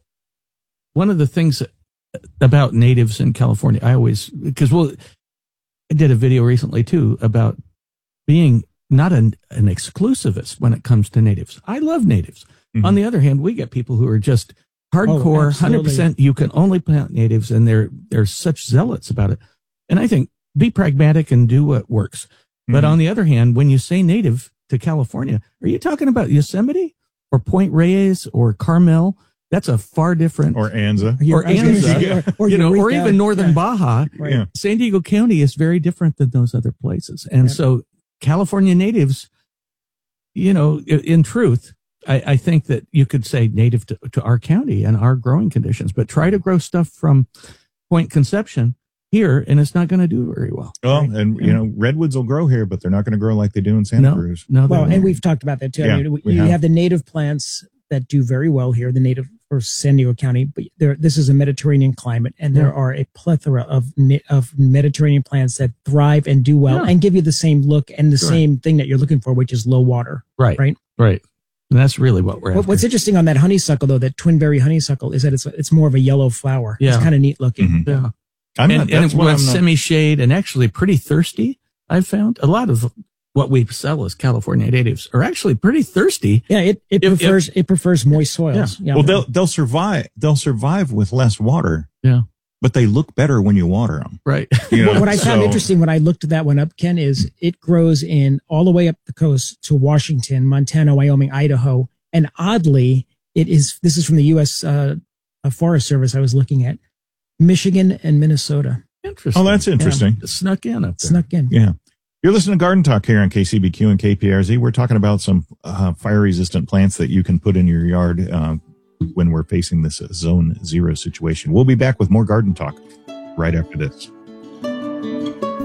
Speaker 10: one of the things about natives in California, I always, because well, I did a video recently too about being not an, an exclusivist when it comes to natives. I love natives.
Speaker 9: Mhm.
Speaker 10: On the other hand, we get people who are just hardcore,
Speaker 11: Oh,
Speaker 10: one
Speaker 11: absolutely.
Speaker 10: hundred percent. You can only plant natives, and they're they're such zealots about it. And I think be pragmatic and do what works. But
Speaker 9: Mhm.
Speaker 10: on the other hand, when you say native to California, are you talking about Yosemite or Point Reyes or Carmel? That's a far different.
Speaker 9: or Anza.
Speaker 10: or
Speaker 11: I was gonna
Speaker 10: Anza,
Speaker 11: say, or- or
Speaker 10: you know, or
Speaker 11: Eureka.
Speaker 10: even northern
Speaker 11: Yeah.
Speaker 10: Baja.
Speaker 11: Right.
Speaker 9: Yeah.
Speaker 10: San Diego County is very different than those other places. And
Speaker 11: Yeah.
Speaker 10: so California natives, you know, i- in truth, I, I think that you could say native to, to our county and our growing conditions, but try to grow stuff from Point Conception here, and it's not going to do very well.
Speaker 9: Well,
Speaker 11: Right.
Speaker 9: and you know, redwoods will grow here, but they're not going to grow like they do in Santa
Speaker 10: No,
Speaker 9: Cruz.
Speaker 10: no,
Speaker 11: Well,
Speaker 10: they're
Speaker 11: and
Speaker 10: not.
Speaker 11: we've talked about that too.
Speaker 9: Yeah,
Speaker 11: I mean,
Speaker 9: we
Speaker 11: you
Speaker 9: have.
Speaker 11: have the native plants that do very well here, the native for San Diego County, but there, this is a Mediterranean climate, and there
Speaker 10: Yeah.
Speaker 11: are a plethora of ne- of Mediterranean plants that thrive and do well
Speaker 10: Yeah.
Speaker 11: and give you the same look and the
Speaker 10: Sure.
Speaker 11: same thing that you're looking for, which is low water.
Speaker 10: right,
Speaker 11: right.
Speaker 10: right. And that's really what we're
Speaker 11: What,
Speaker 10: after.
Speaker 11: what's interesting on that honeysuckle, though, that twinberry honeysuckle, is that it's it's more of a yellow flower. It's
Speaker 10: Yeah.
Speaker 11: kind of neat looking.
Speaker 9: Mhm.
Speaker 10: Yeah.
Speaker 9: I'm
Speaker 10: and
Speaker 9: not,
Speaker 10: and
Speaker 9: that's
Speaker 10: it
Speaker 9: what
Speaker 10: was
Speaker 9: I'm not-
Speaker 10: semi-shade and actually pretty thirsty. I've found a lot of what we sell as California natives are actually pretty thirsty.
Speaker 11: Yeah, it, it
Speaker 10: If- if-
Speaker 11: prefers it prefers moist soils. Yeah.
Speaker 9: well, they'll they'll survive. They'll survive with less water.
Speaker 10: Yeah.
Speaker 9: But they look better when you water them.
Speaker 10: Right.
Speaker 9: You know,
Speaker 11: What, what I found
Speaker 9: so-
Speaker 11: interesting when I looked that one up, Ken, is it grows in all the way up the coast to Washington, Montana, Wyoming, Idaho, and oddly, it is. This is from the U S Uh, uh, Forest Service. I was looking at Michigan and Minnesota.
Speaker 10: Interesting.
Speaker 9: Oh, that's interesting.
Speaker 10: It snuck in up there.
Speaker 11: Snuck in.
Speaker 9: Yeah. You're listening to Garden Talk here on K C B Q and K P R Z. We're talking about some uh, fire-resistant plants that you can put in your yard uh, when we're facing this zone zero situation. We'll be back with more Garden Talk right after this.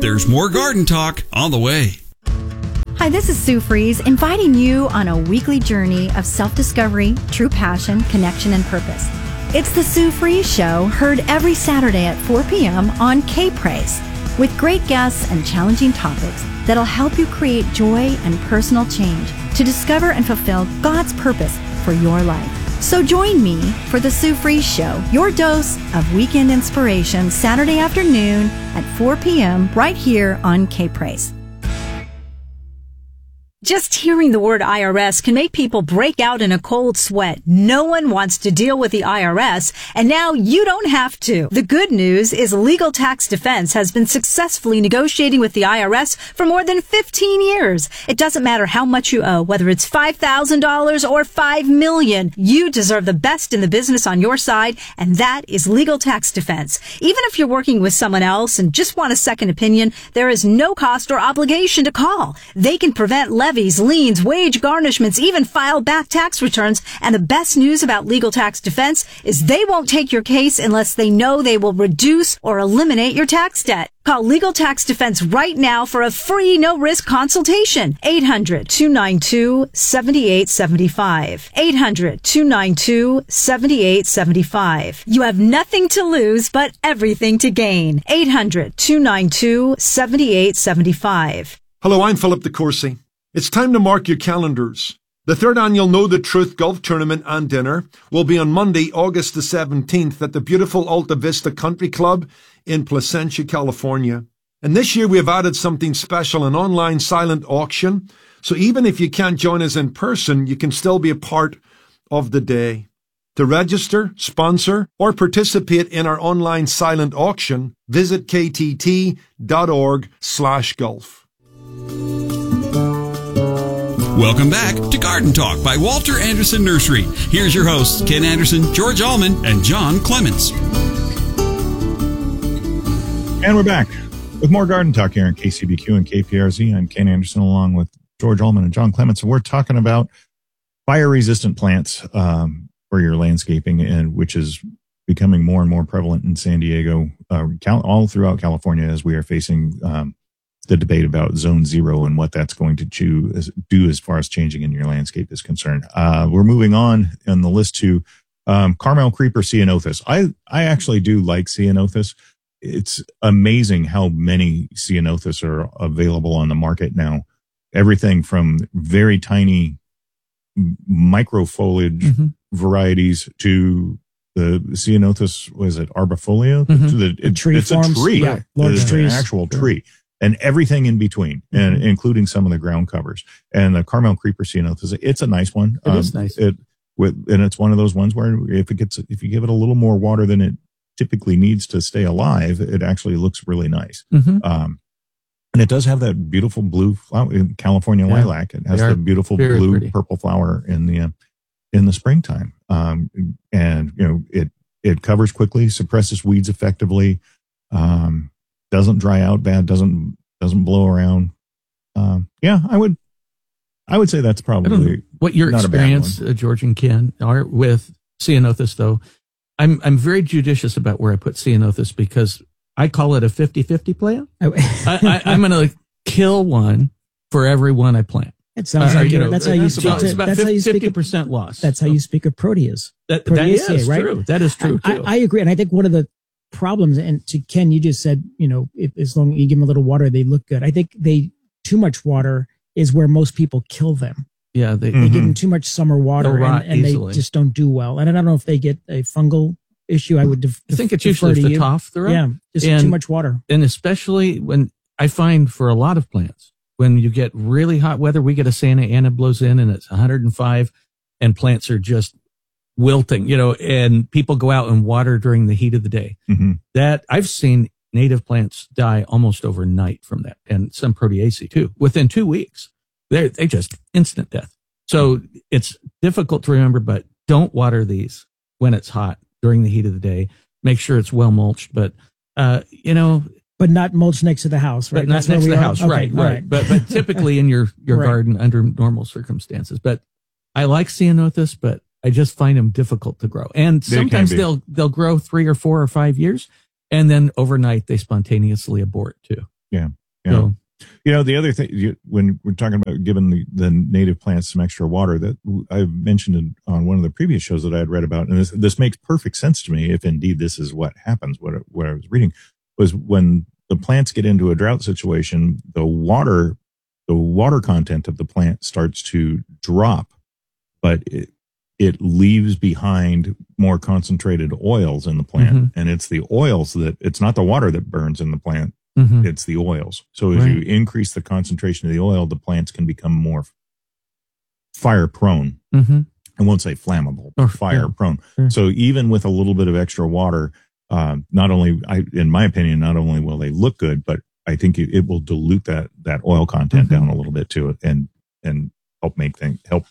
Speaker 8: There's more garden talk on the way.
Speaker 14: Hi, this is Sue Fries, inviting you on a weekly journey of self-discovery, true passion, connection, and purpose. It's the Sue Fries Show, heard every Saturday at four p.m. on K-Praise, with great guests and challenging topics that'll help you create joy and personal change to discover and fulfill God's purpose for your life. So join me for the Sue Fries Show, your dose of weekend inspiration, Saturday afternoon at four p.m. right here on K-Praise.
Speaker 15: Just hearing the word I R S can make people break out in a cold sweat. No one wants to deal with the I R S, and now you don't have to. The good news is Legal Tax Defense has been successfully negotiating with the I R S for more than fifteen years. It doesn't matter how much you owe, whether it's five thousand dollars or five million dollars. You deserve the best in the business on your side, and that is Legal Tax Defense. Even if you're working with someone else and just want a second opinion, there is no cost or obligation to call. They can prevent levies, liens, wage garnishments, even file back tax returns. And the best news about Legal Tax Defense is they won't take your case unless they know they will reduce or eliminate your tax debt. Call Legal Tax Defense right now for a free, no-risk consultation. eight hundred, two nine two, seven eight seven five. eight hundred, two nine two, seven eight seven five. You have nothing to lose, but everything to gain. eight hundred, two nine two, seven eight seven five.
Speaker 16: Hello, I'm Philip DeCourcy. It's time to mark your calendars. The third annual Know the Truth Golf Tournament and Dinner will be on Monday, August the seventeenth at the beautiful Alta Vista Country Club in Placentia, California. And this year we have added something special, an online silent auction. So even if you can't join us in person, you can still be a part of the day. To register, sponsor, or participate in our online silent auction, visit ktt.org slash golf.
Speaker 8: Welcome back to Garden Talk by Walter Anderson Nursery. Here's your hosts, Ken Anderson, George Allman, and John Clements.
Speaker 9: And we're back with more Garden Talk here on K C B Q and K P R Z. I'm Ken Anderson along with George Allman and John Clements. And we're talking about fire-resistant plants um, for your landscaping, and which is becoming more and more prevalent in San Diego, uh, all throughout California, as we are facing um, the debate about zone zero and what that's going to do, do as far as changing in your landscape is concerned. Uh, we're moving on in the list to um, Carmel Creeper Ceanothus. I, I actually do like Ceanothus. It's amazing how many Ceanothus are available on the market now. Everything from very tiny micro foliage mm-hmm. varieties to the Ceanothus, was it arbifolia?
Speaker 11: Mm-hmm.
Speaker 9: To the, it,
Speaker 11: tree
Speaker 9: it's
Speaker 11: forms.
Speaker 9: a tree.
Speaker 11: Yeah, large
Speaker 9: it's
Speaker 11: trees.
Speaker 9: An actual
Speaker 11: sure.
Speaker 9: tree. And everything in between, mm-hmm. and including some of the ground covers. And the Carmel Creeper Ceanothus, it's a nice one.
Speaker 10: It
Speaker 9: um,
Speaker 10: is nice.
Speaker 9: It, with, and it's one of those ones where if it gets, if you give it a little more water than it typically needs to stay alive, it actually looks really nice.
Speaker 10: Mm-hmm.
Speaker 9: Um, and it does have that beautiful blue flower, California yeah, lilac. It has the beautiful blue
Speaker 10: pretty.
Speaker 9: purple flower in the, uh, in the springtime. Um, and you know, it, it covers quickly, suppresses weeds effectively. Um, doesn't dry out bad, doesn't, doesn't blow around. Um, yeah, I would, I would say that's probably
Speaker 10: what your experience, uh, George and Ken, are with Ceanothus, though. I'm, I'm very judicious about where I put Ceanothus because I call it a fifty-fifty plant. I, I, I'm going to kill one for every one I plant.
Speaker 11: It sounds
Speaker 10: uh,
Speaker 11: like
Speaker 10: you know,
Speaker 11: that's how you speak.
Speaker 10: It's about
Speaker 11: that's how you speak
Speaker 10: fifty percent loss.
Speaker 11: That's how you speak of Proteus.
Speaker 10: That, that is
Speaker 11: right?
Speaker 10: true. That is true,
Speaker 11: I,
Speaker 10: too.
Speaker 11: I, I agree. And I think one of the problems, and to Ken, you just said, you know, if, as long as you give them a little water, they look good. I think they too much water is where most people kill them.
Speaker 10: Yeah, they,
Speaker 11: they
Speaker 10: mm-hmm.
Speaker 11: give them too much summer water, and, and they just don't do well. And I don't know if they get a fungal issue. I would. Def-
Speaker 10: I think it's usually the Phytophthora.
Speaker 11: Yeah, just
Speaker 10: and,
Speaker 11: too much water,
Speaker 10: and especially when I find for a lot of plants, when you get really hot weather, we get a Santa Ana blows in and it's one hundred five, and plants are just wilting, you know, and people go out and water during the heat of the day.
Speaker 9: Mm-hmm.
Speaker 10: That I've seen native plants die almost overnight from that, and some Proteaceae too. Within two weeks, they they just instant death. So it's difficult to remember, but don't water these when it's hot during the heat of the day. Make sure it's well mulched, but uh, you know,
Speaker 11: but not mulch next to the house, right?
Speaker 10: But not
Speaker 11: That's
Speaker 10: next to the
Speaker 11: are?
Speaker 10: house,
Speaker 11: okay,
Speaker 10: right? Right.
Speaker 11: right.
Speaker 10: But but typically in your your
Speaker 11: right.
Speaker 10: garden under normal circumstances. But I like Ceanothus, but I just find them difficult to grow. And
Speaker 9: They
Speaker 10: sometimes
Speaker 9: can be.
Speaker 10: they'll they'll grow three or four or five years, and then overnight they spontaneously abort too.
Speaker 9: Yeah. Yeah.
Speaker 10: So,
Speaker 9: you know, the other thing, you, when we're talking about giving the, the native plants some extra water, that I've mentioned in, on one of the previous shows that I had read about, and this, this makes perfect sense to me, if indeed this is what happens, what, what I was reading, was when the plants get into a drought situation, the water, the water content of the plant starts to drop, but it, it leaves behind more concentrated oils in the plant.
Speaker 10: Mm-hmm.
Speaker 9: And it's the oils that, it's not the water that burns in the plant.
Speaker 10: Mm-hmm.
Speaker 9: It's the oils. So as
Speaker 10: Right.
Speaker 9: you increase the concentration of the oil, the plants can become more fire prone.
Speaker 10: Mm-hmm.
Speaker 9: I won't say flammable, but
Speaker 10: Or-
Speaker 9: fire
Speaker 10: yeah.
Speaker 9: prone.
Speaker 10: Sure.
Speaker 9: So even with a little bit of extra water, um, not only, I, in my opinion, not only will they look good, but I think it, it will dilute that, that oil content
Speaker 10: Mm-hmm.
Speaker 9: down a little bit too, and, and help make things, help,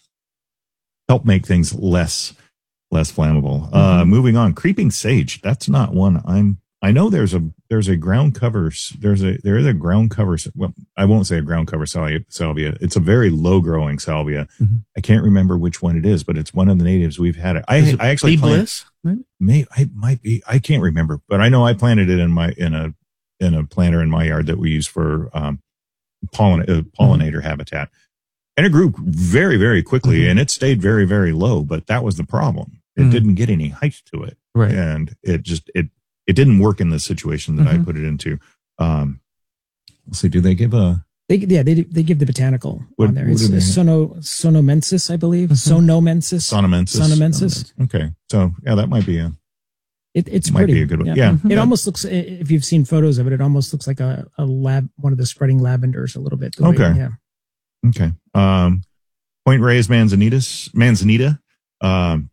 Speaker 9: help make things less, less flammable.
Speaker 10: Mm-hmm.
Speaker 9: Uh, moving on, creeping sage. That's not one I'm, I know there's a, there's a ground cover, there's a, there is a ground cover. Well, I won't say a ground cover salvia. salvia. It's a very low growing salvia.
Speaker 10: Mm-hmm.
Speaker 9: I can't remember which one it is, but it's one of the natives we've had it. I,
Speaker 10: Is it
Speaker 9: I actually
Speaker 10: Bee
Speaker 9: plant,
Speaker 10: Bliss? Maybe?
Speaker 9: may, I might be, I can't remember, but I know I planted it in my, in a, in a planter in my yard that we use for, um, pollen, uh, pollinator mm-hmm. habitat. And it grew very, very quickly mm-hmm. and it stayed very, very low, but that was the problem. It
Speaker 10: mm-hmm.
Speaker 9: didn't get any height to it.
Speaker 10: Right.
Speaker 9: And it just, it, it didn't work in the situation that
Speaker 10: Mm-hmm.
Speaker 9: I put it into. Um, let's see, do they give a,
Speaker 11: They, yeah, they they give the botanical
Speaker 9: What-
Speaker 11: on there.
Speaker 9: what
Speaker 11: It's
Speaker 9: do they-
Speaker 11: sono, sonomensis, I believe.
Speaker 10: Mm-hmm.
Speaker 11: Sonomensis.
Speaker 9: Sonomensis?
Speaker 11: Sonomensis.
Speaker 9: Okay. So yeah, that might be a,
Speaker 11: It, it's
Speaker 9: might
Speaker 11: pretty.
Speaker 9: be a good one. Yeah.
Speaker 11: It
Speaker 9: Yeah.
Speaker 11: almost looks, if you've seen photos of it, it almost looks like a, a lab, one of the spreading lavenders a little bit. the way-
Speaker 9: Okay.
Speaker 11: yeah.
Speaker 9: Okay. Um, Point Reyes manzanitas, manzanita. Um,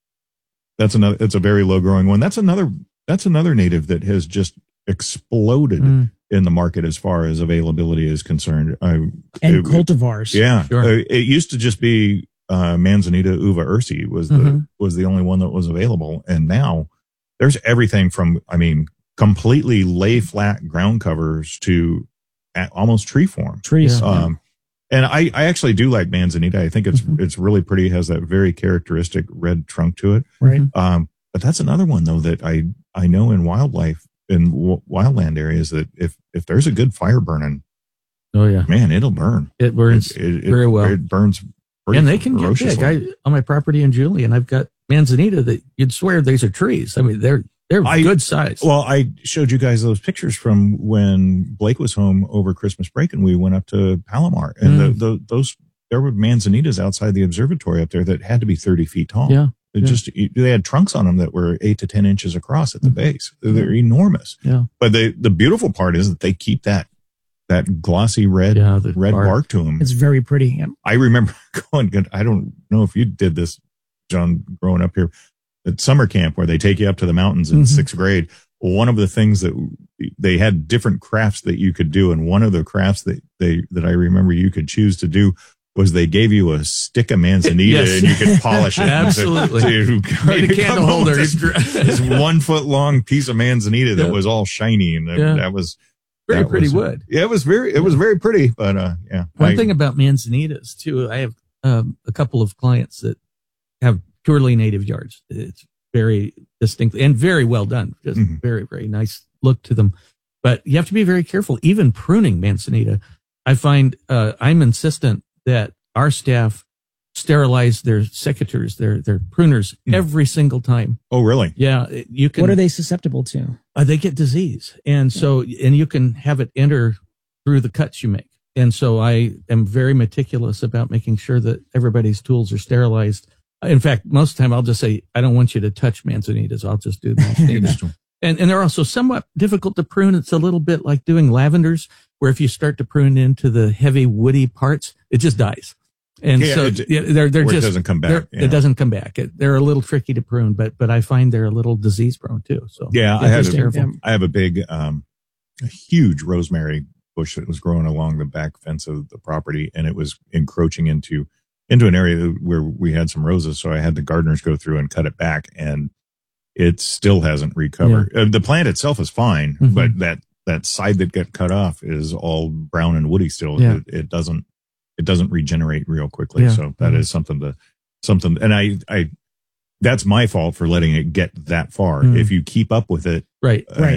Speaker 9: that's another, it's a very low growing one. That's another, that's another native that has just exploded
Speaker 10: Mm.
Speaker 9: in the market as far as availability is concerned. I,
Speaker 11: And
Speaker 9: it-
Speaker 11: cultivars.
Speaker 9: Yeah.
Speaker 10: Sure.
Speaker 9: Uh, it used to just be, uh, Manzanita uva ursi was the,
Speaker 10: Mhm.
Speaker 9: was the only one that was available. And now there's everything from, I mean, completely lay flat ground covers to a- almost tree form.
Speaker 11: Trees.
Speaker 10: Yeah.
Speaker 9: Um, and I, I actually do like Manzanita. I think it's,
Speaker 10: Mhm.
Speaker 9: it's really pretty. It has that very characteristic red trunk to it.
Speaker 11: Right.
Speaker 9: Um, but that's another one though that I, I know in wildlife, in w- wildland areas that if, if there's a good fire burning,
Speaker 10: Oh yeah.
Speaker 9: man, it'll burn.
Speaker 10: It burns
Speaker 9: It, it,
Speaker 10: very well.
Speaker 9: It burns. pretty
Speaker 10: And they can get big.
Speaker 9: ferociously.
Speaker 10: I, on my property in Julian, I've got manzanita that you'd swear these are trees. I mean, they're they're
Speaker 9: I-
Speaker 10: good size.
Speaker 9: Well, I showed you guys those pictures from when Blake was home over Christmas break, and we went up to Palomar, and
Speaker 10: Mm.
Speaker 9: the, the, those there were manzanitas outside the observatory up there that had to be thirty feet tall.
Speaker 10: Yeah,
Speaker 9: It
Speaker 10: yeah.
Speaker 9: just they had trunks on them that were eight to ten inches across at the base. They're, they're enormous.
Speaker 10: Yeah.
Speaker 9: But they the beautiful part is that they keep that that glossy red
Speaker 10: Yeah, the
Speaker 9: red bark.
Speaker 10: bark.
Speaker 9: to them.
Speaker 11: It's very pretty. Yeah.
Speaker 9: I remember going. I don't know if you did this, John, growing up here at summer camp where they take you up to the mountains in
Speaker 10: Mhm.
Speaker 9: sixth grade. One of the things that they had different crafts that you could do, and one of the crafts that they that I remember you could choose to do was they gave you a stick of manzanita
Speaker 10: Yes.
Speaker 9: and you could polish it.
Speaker 10: Absolutely.
Speaker 9: So you
Speaker 10: Made a
Speaker 9: come
Speaker 10: candle
Speaker 9: home with
Speaker 10: holder.
Speaker 9: This, this one foot long piece of manzanita that
Speaker 10: Yeah.
Speaker 9: was all shiny, and that,
Speaker 10: Yeah.
Speaker 9: that was
Speaker 10: Very
Speaker 9: that
Speaker 10: pretty
Speaker 9: was-
Speaker 10: wood.
Speaker 9: Yeah, it was very it was very pretty, but uh, yeah.
Speaker 10: One
Speaker 9: I-
Speaker 10: thing about manzanitas too, I have um, a couple of clients that have purely native yards. It's very distinct and very well done. Just
Speaker 9: Mhm.
Speaker 10: very, very nice look to them. But you have to be very careful. Even pruning manzanita, I find uh, I'm insistent that our staff sterilize their secateurs, their their pruners
Speaker 9: Mm.
Speaker 10: every single time.
Speaker 9: Oh, really?
Speaker 10: Yeah, you can.
Speaker 11: What are they susceptible to?
Speaker 10: Uh, they get disease, and so and you can have it enter through the cuts you make. And so I am very meticulous about making sure that everybody's tools are sterilized. In fact, most of the time I'll just say, I don't want you to touch manzanitas. I'll just do manzanitas. and and they're also somewhat difficult to prune. It's a little bit like doing lavenders, where if you start to prune into the heavy woody parts, it just dies. And
Speaker 9: Yeah,
Speaker 10: so
Speaker 9: it-
Speaker 10: yeah, they're they're
Speaker 9: where it
Speaker 10: just
Speaker 9: doesn't come back,
Speaker 10: they're-
Speaker 9: yeah.
Speaker 10: It doesn't come back. It, they're a little tricky to prune, but but I find they're a little disease prone too. So
Speaker 9: Yeah, I
Speaker 10: yeah,
Speaker 9: had
Speaker 10: just
Speaker 9: a,
Speaker 10: careful.
Speaker 9: I have a big, um, a huge rosemary bush that was growing along the back fence of the property, and it was encroaching into into an area where we had some roses. So I had the gardeners go through and cut it back, and it still hasn't recovered. Uh, the plant itself is fine,
Speaker 10: Mhm.
Speaker 9: but that that side that got cut off is all brown and woody still.
Speaker 10: Yeah.
Speaker 9: It, it doesn't it doesn't regenerate real quickly.
Speaker 10: Yeah.
Speaker 9: So that
Speaker 10: Mhm.
Speaker 9: is something to something. And I I that's my fault for letting it get that far.
Speaker 10: Mm.
Speaker 9: If you keep up with it,
Speaker 10: Right,
Speaker 9: uh,
Speaker 11: right.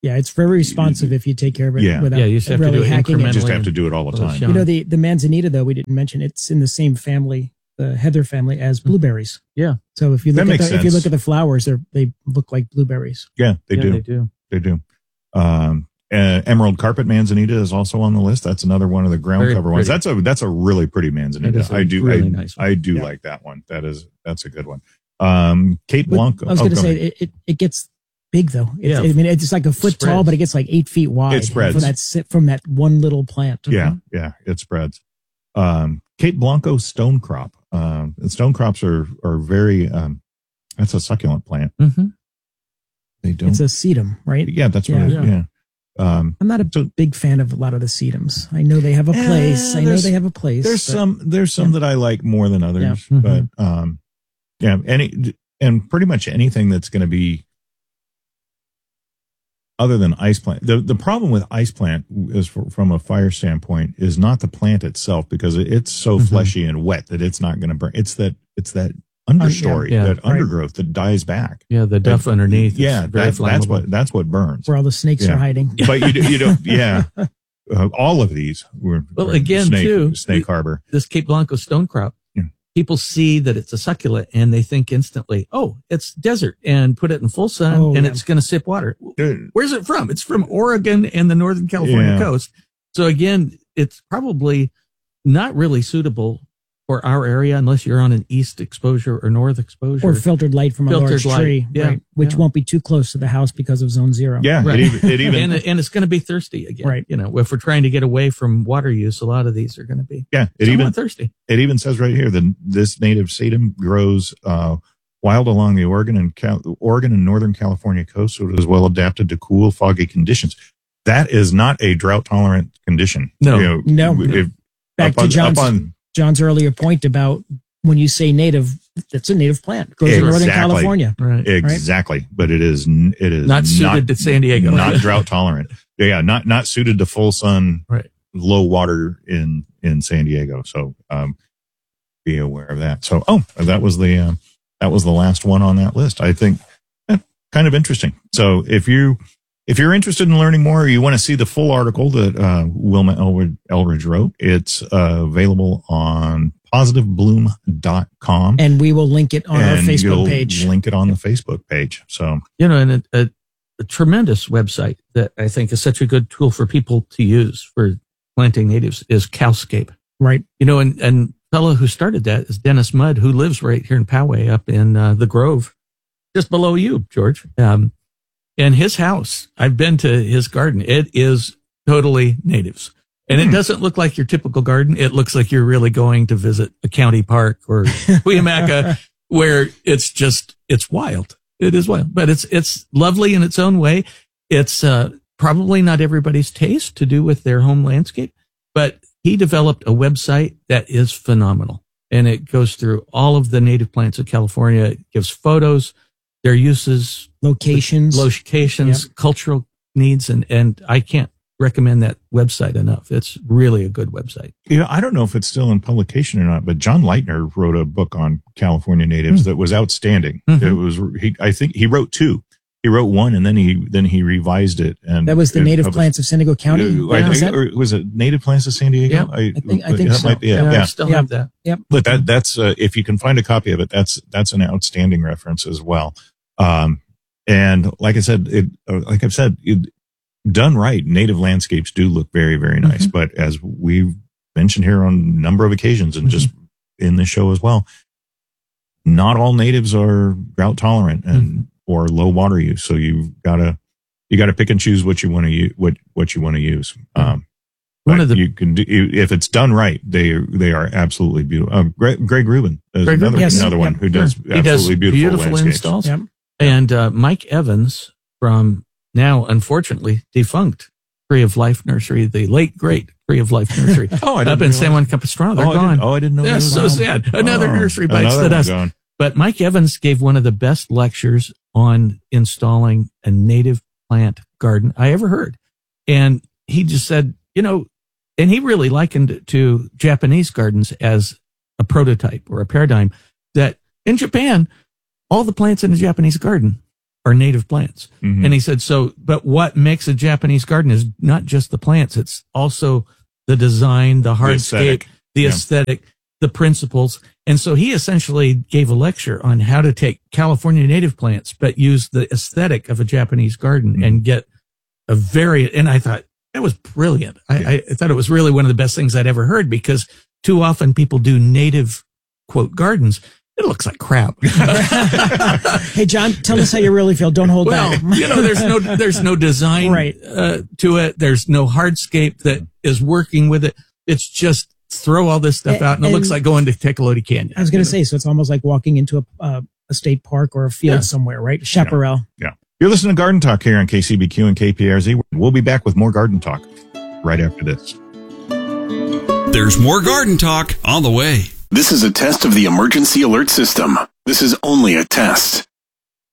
Speaker 11: Yeah, it's very responsive if you take care of it
Speaker 9: Yeah.
Speaker 11: without
Speaker 10: Yeah, you just have to
Speaker 11: really
Speaker 10: do it
Speaker 11: hacking
Speaker 9: You
Speaker 11: it.
Speaker 9: just have to do it all the time.
Speaker 11: You know, the, the manzanita, though, we didn't mention, it's in the same family, the heather family, as blueberries.
Speaker 10: Yeah.
Speaker 11: So if you
Speaker 9: That
Speaker 11: look at
Speaker 9: makes
Speaker 11: the, if you
Speaker 9: sense.
Speaker 11: look at the flowers, they they look like blueberries.
Speaker 9: Yeah, they
Speaker 10: Yeah,
Speaker 9: do.
Speaker 10: they do.
Speaker 9: They do. Um, uh, Emerald Carpet Manzanita is also on the list. That's another one of the ground
Speaker 10: Very
Speaker 9: cover ones.
Speaker 10: pretty.
Speaker 9: That's a that's a really pretty
Speaker 10: It
Speaker 9: Manzanita.
Speaker 10: is a
Speaker 9: I do
Speaker 10: really
Speaker 9: I,
Speaker 10: nice one.
Speaker 9: I do
Speaker 11: Yeah.
Speaker 9: like that one. That is that's a good one. Um, Kate
Speaker 11: But
Speaker 9: Blanco.
Speaker 11: I was
Speaker 9: oh,
Speaker 11: going to
Speaker 9: go
Speaker 11: say,
Speaker 9: ahead.
Speaker 11: it, it, it gets big, though. It's,
Speaker 10: Yeah.
Speaker 11: I mean, it's like a foot
Speaker 10: Spreads.
Speaker 11: tall, but it gets like eight feet wide.
Speaker 9: It spreads.
Speaker 11: For that, si- from that one little plant.
Speaker 9: Yeah, yeah, it spreads. Um, Kate Blanco stone crop. Um, and stone crops are are very. Um, that's a succulent plant.
Speaker 10: Mm-hmm.
Speaker 9: They don't.
Speaker 11: It's a sedum, right?
Speaker 9: yeah, that's what.
Speaker 11: Yeah.
Speaker 9: It, yeah. Um,
Speaker 11: I'm not a
Speaker 9: So-
Speaker 11: big fan of a lot of the sedums. I know they have a place.
Speaker 9: Eh,
Speaker 11: I know
Speaker 9: there's-
Speaker 11: they have a place.
Speaker 9: There's
Speaker 11: but-
Speaker 9: some there's some
Speaker 11: yeah.
Speaker 9: that I like more than others,
Speaker 11: Yeah.
Speaker 10: Mhm.
Speaker 9: but um, yeah, any and pretty much anything that's going to be other than ice plant. The the problem with ice plant is for, from a fire standpoint is not the plant itself because it, it's so
Speaker 10: Mhm.
Speaker 9: fleshy and wet that it's not going to burn. It's that it's that understory,
Speaker 10: yeah,
Speaker 9: that
Speaker 10: right.
Speaker 9: undergrowth that dies back.
Speaker 10: Yeah, the duff
Speaker 9: That-
Speaker 10: underneath. is
Speaker 9: Yeah,
Speaker 10: very
Speaker 9: that, that's
Speaker 10: flammable.
Speaker 9: what that's what burns.
Speaker 11: where all the snakes
Speaker 9: Yeah.
Speaker 11: are hiding.
Speaker 9: But you do- you don't. Yeah, uh, all of these were
Speaker 10: Well,
Speaker 9: were
Speaker 10: again,
Speaker 9: snake,
Speaker 10: too,
Speaker 9: Snake
Speaker 10: we-
Speaker 9: Harbor.
Speaker 10: This Cape Blanco stone crop.
Speaker 9: Yeah.
Speaker 10: People see that it's a succulent and they think instantly, oh, it's desert, and put it in full sun
Speaker 11: Oh,
Speaker 10: and
Speaker 11: yeah.
Speaker 10: it's going to sip water.
Speaker 9: Dude,
Speaker 10: Where's it from? It's from Oregon and the Northern California
Speaker 9: Yeah.
Speaker 10: coast. So again, it's probably not really suitable for our area unless you're on an east exposure or north exposure.
Speaker 11: Or filtered light from a
Speaker 10: Filtered
Speaker 11: large
Speaker 10: light.
Speaker 11: tree,
Speaker 10: Yeah,
Speaker 11: right? Which
Speaker 10: yeah.
Speaker 11: won't be too close to the house because of zone zero.
Speaker 9: Yeah,
Speaker 10: Right.
Speaker 9: it even, it even
Speaker 10: and, and it's going to be thirsty again.
Speaker 11: Right.
Speaker 10: You know, if we're trying to get away from water use, a lot of these are going to be
Speaker 9: yeah, it
Speaker 10: somewhat
Speaker 9: even
Speaker 10: thirsty.
Speaker 9: it even says right here that this native sedum grows uh, wild along the Oregon and Cal- Oregon and Northern California coast, so it is well adapted to cool, foggy conditions. That is not a drought tolerant condition.
Speaker 10: No.
Speaker 9: You know,
Speaker 11: No.
Speaker 9: if-
Speaker 11: Back
Speaker 9: up
Speaker 11: to
Speaker 9: on-
Speaker 11: John's,
Speaker 9: up on-
Speaker 11: John's earlier point about when you say native, that's a native plant. Grows in Northern
Speaker 9: Exactly.
Speaker 11: California.
Speaker 10: Right.
Speaker 9: exactly, but it is n- it is
Speaker 10: Not suited to San Diego.
Speaker 9: not drought tolerant. Yeah, not not suited to full sun,
Speaker 10: Right.
Speaker 9: low water in in San Diego. So um, be aware of that. So oh, that was the uh, that was the last one on that list. I think eh, kind of interesting. So if you if you're interested in learning more, or you want to see the full article that uh, Wilma Elridge, Elridge wrote, it's uh, available on positive bloom dot com.
Speaker 11: And we will link it on our
Speaker 9: And
Speaker 11: Facebook
Speaker 9: you'll
Speaker 11: page.
Speaker 9: Link it on the Facebook page. So
Speaker 10: You know, and a, a, a tremendous website that I think is such a good tool for people to use for planting natives is Cowscape.
Speaker 11: Right.
Speaker 10: You know, and, and fellow who started that is Dennis Mudd, who lives right here in Poway up in uh, the Grove, just below you, George. Um, and his house, I've been to his garden. It is totally natives. And it doesn't look like your typical garden. It looks like you're really going to visit a county park or Cuyamaca where it's just, it's wild. It is wild, but it's, it's lovely in its own way. It's, uh, probably not everybody's taste to do with their home landscape, but he developed a website that is phenomenal. And it goes through all of the native plants of California. It gives photos, their uses,
Speaker 11: locations,
Speaker 10: locations,
Speaker 11: Yep.
Speaker 10: cultural needs. And, and I can't recommend that website enough. It's really a good website.
Speaker 9: you know, I don't know if it's still in publication or not, but John Leitner wrote a book on California natives
Speaker 10: Mm.
Speaker 9: that was outstanding.
Speaker 10: Mhm.
Speaker 9: It was he I think he wrote two. He wrote one and then he then he revised it and
Speaker 11: That was the
Speaker 9: and
Speaker 11: native
Speaker 9: published-
Speaker 11: plants of San Diego County.
Speaker 9: Uh, I
Speaker 11: Was
Speaker 9: think,
Speaker 11: that-
Speaker 9: or was it Native Plants of San Diego?
Speaker 10: Yeah,
Speaker 11: I think- I think
Speaker 9: that
Speaker 11: so.
Speaker 9: might be it.
Speaker 10: Yeah,
Speaker 9: Yeah.
Speaker 10: I still
Speaker 11: Yeah.
Speaker 10: have that.
Speaker 11: Yep.
Speaker 9: But that that's uh, if you can find a copy of it, that's that's an outstanding reference as well. Um, and like I said, it uh, like I've said, it, done right, native landscapes do look very very nice.
Speaker 10: Mhm.
Speaker 9: But as we've mentioned here on a number of occasions, and just in the show as well, not all natives are drought tolerant and or low water use. So you've got to you got to pick and choose what you want to use. What what you want to use. Um,
Speaker 10: One
Speaker 9: but
Speaker 10: of the-
Speaker 9: you can do if it's done right. They they are absolutely beautiful. Uh, Greg, Greg Rubin is
Speaker 10: Greg
Speaker 9: another
Speaker 10: Rubin, yes.
Speaker 9: another one
Speaker 11: Yep.
Speaker 9: who does
Speaker 10: He
Speaker 9: absolutely
Speaker 10: does
Speaker 9: beautiful,
Speaker 10: beautiful
Speaker 9: landscapes.
Speaker 10: installs.
Speaker 11: Yep.
Speaker 10: And uh, Mike Evans from now, unfortunately, defunct Tree of Life Nursery, the late, great Tree of Life Nursery.
Speaker 9: Oh, I
Speaker 10: up
Speaker 9: didn't
Speaker 10: in
Speaker 9: realize-
Speaker 10: San Juan Capistrano. They're
Speaker 9: oh, I
Speaker 10: gone.
Speaker 9: didn't, oh, I didn't know. that
Speaker 10: That's
Speaker 9: was
Speaker 10: so
Speaker 9: gone.
Speaker 10: sad. Another
Speaker 9: Oh,
Speaker 10: nursery bites
Speaker 9: another
Speaker 10: the
Speaker 9: one
Speaker 10: dust.
Speaker 9: gone.
Speaker 10: But Mike Evans gave one of the best lectures on installing a native plant garden I ever heard. And he just said, you know, and he really likened it to Japanese gardens as a prototype or a paradigm that in Japan, all the plants in a Japanese garden are native plants.
Speaker 9: Mm-hmm.
Speaker 10: And he said, so, but what makes a Japanese garden is not just the plants, it's also the design, the hardscape,
Speaker 9: aesthetic.
Speaker 10: the
Speaker 9: Yeah.
Speaker 10: aesthetic, the principles. And so he essentially gave a lecture on how to take California native plants, but use the aesthetic of a Japanese garden
Speaker 9: Mm-hmm.
Speaker 10: and get a very, and I thought that was brilliant. I,
Speaker 9: Yeah.
Speaker 10: I, I thought it was really one of the best things I'd ever heard, because too often people do native quote gardens. It looks like crap.
Speaker 11: Hey, John, tell us how you really feel. Don't hold
Speaker 10: Well,
Speaker 11: back.
Speaker 10: you know, there's no, there's no design
Speaker 11: Right.
Speaker 10: uh, to it. There's no hardscape that is working with it. It's just throw all this stuff out, and it looks
Speaker 11: And-
Speaker 10: like going to Tecolote Canyon.
Speaker 11: I was going to say, so it's almost like walking into a, uh, a state park or a field
Speaker 10: Yeah.
Speaker 11: somewhere, right? Chaparral.
Speaker 9: Yeah. You're listening to Garden Talk here on K C B Q and K P R Z. We'll be back with more Garden Talk right after this.
Speaker 8: There's more Garden Talk on the way.
Speaker 17: This is a test of the emergency alert system. This is only a test.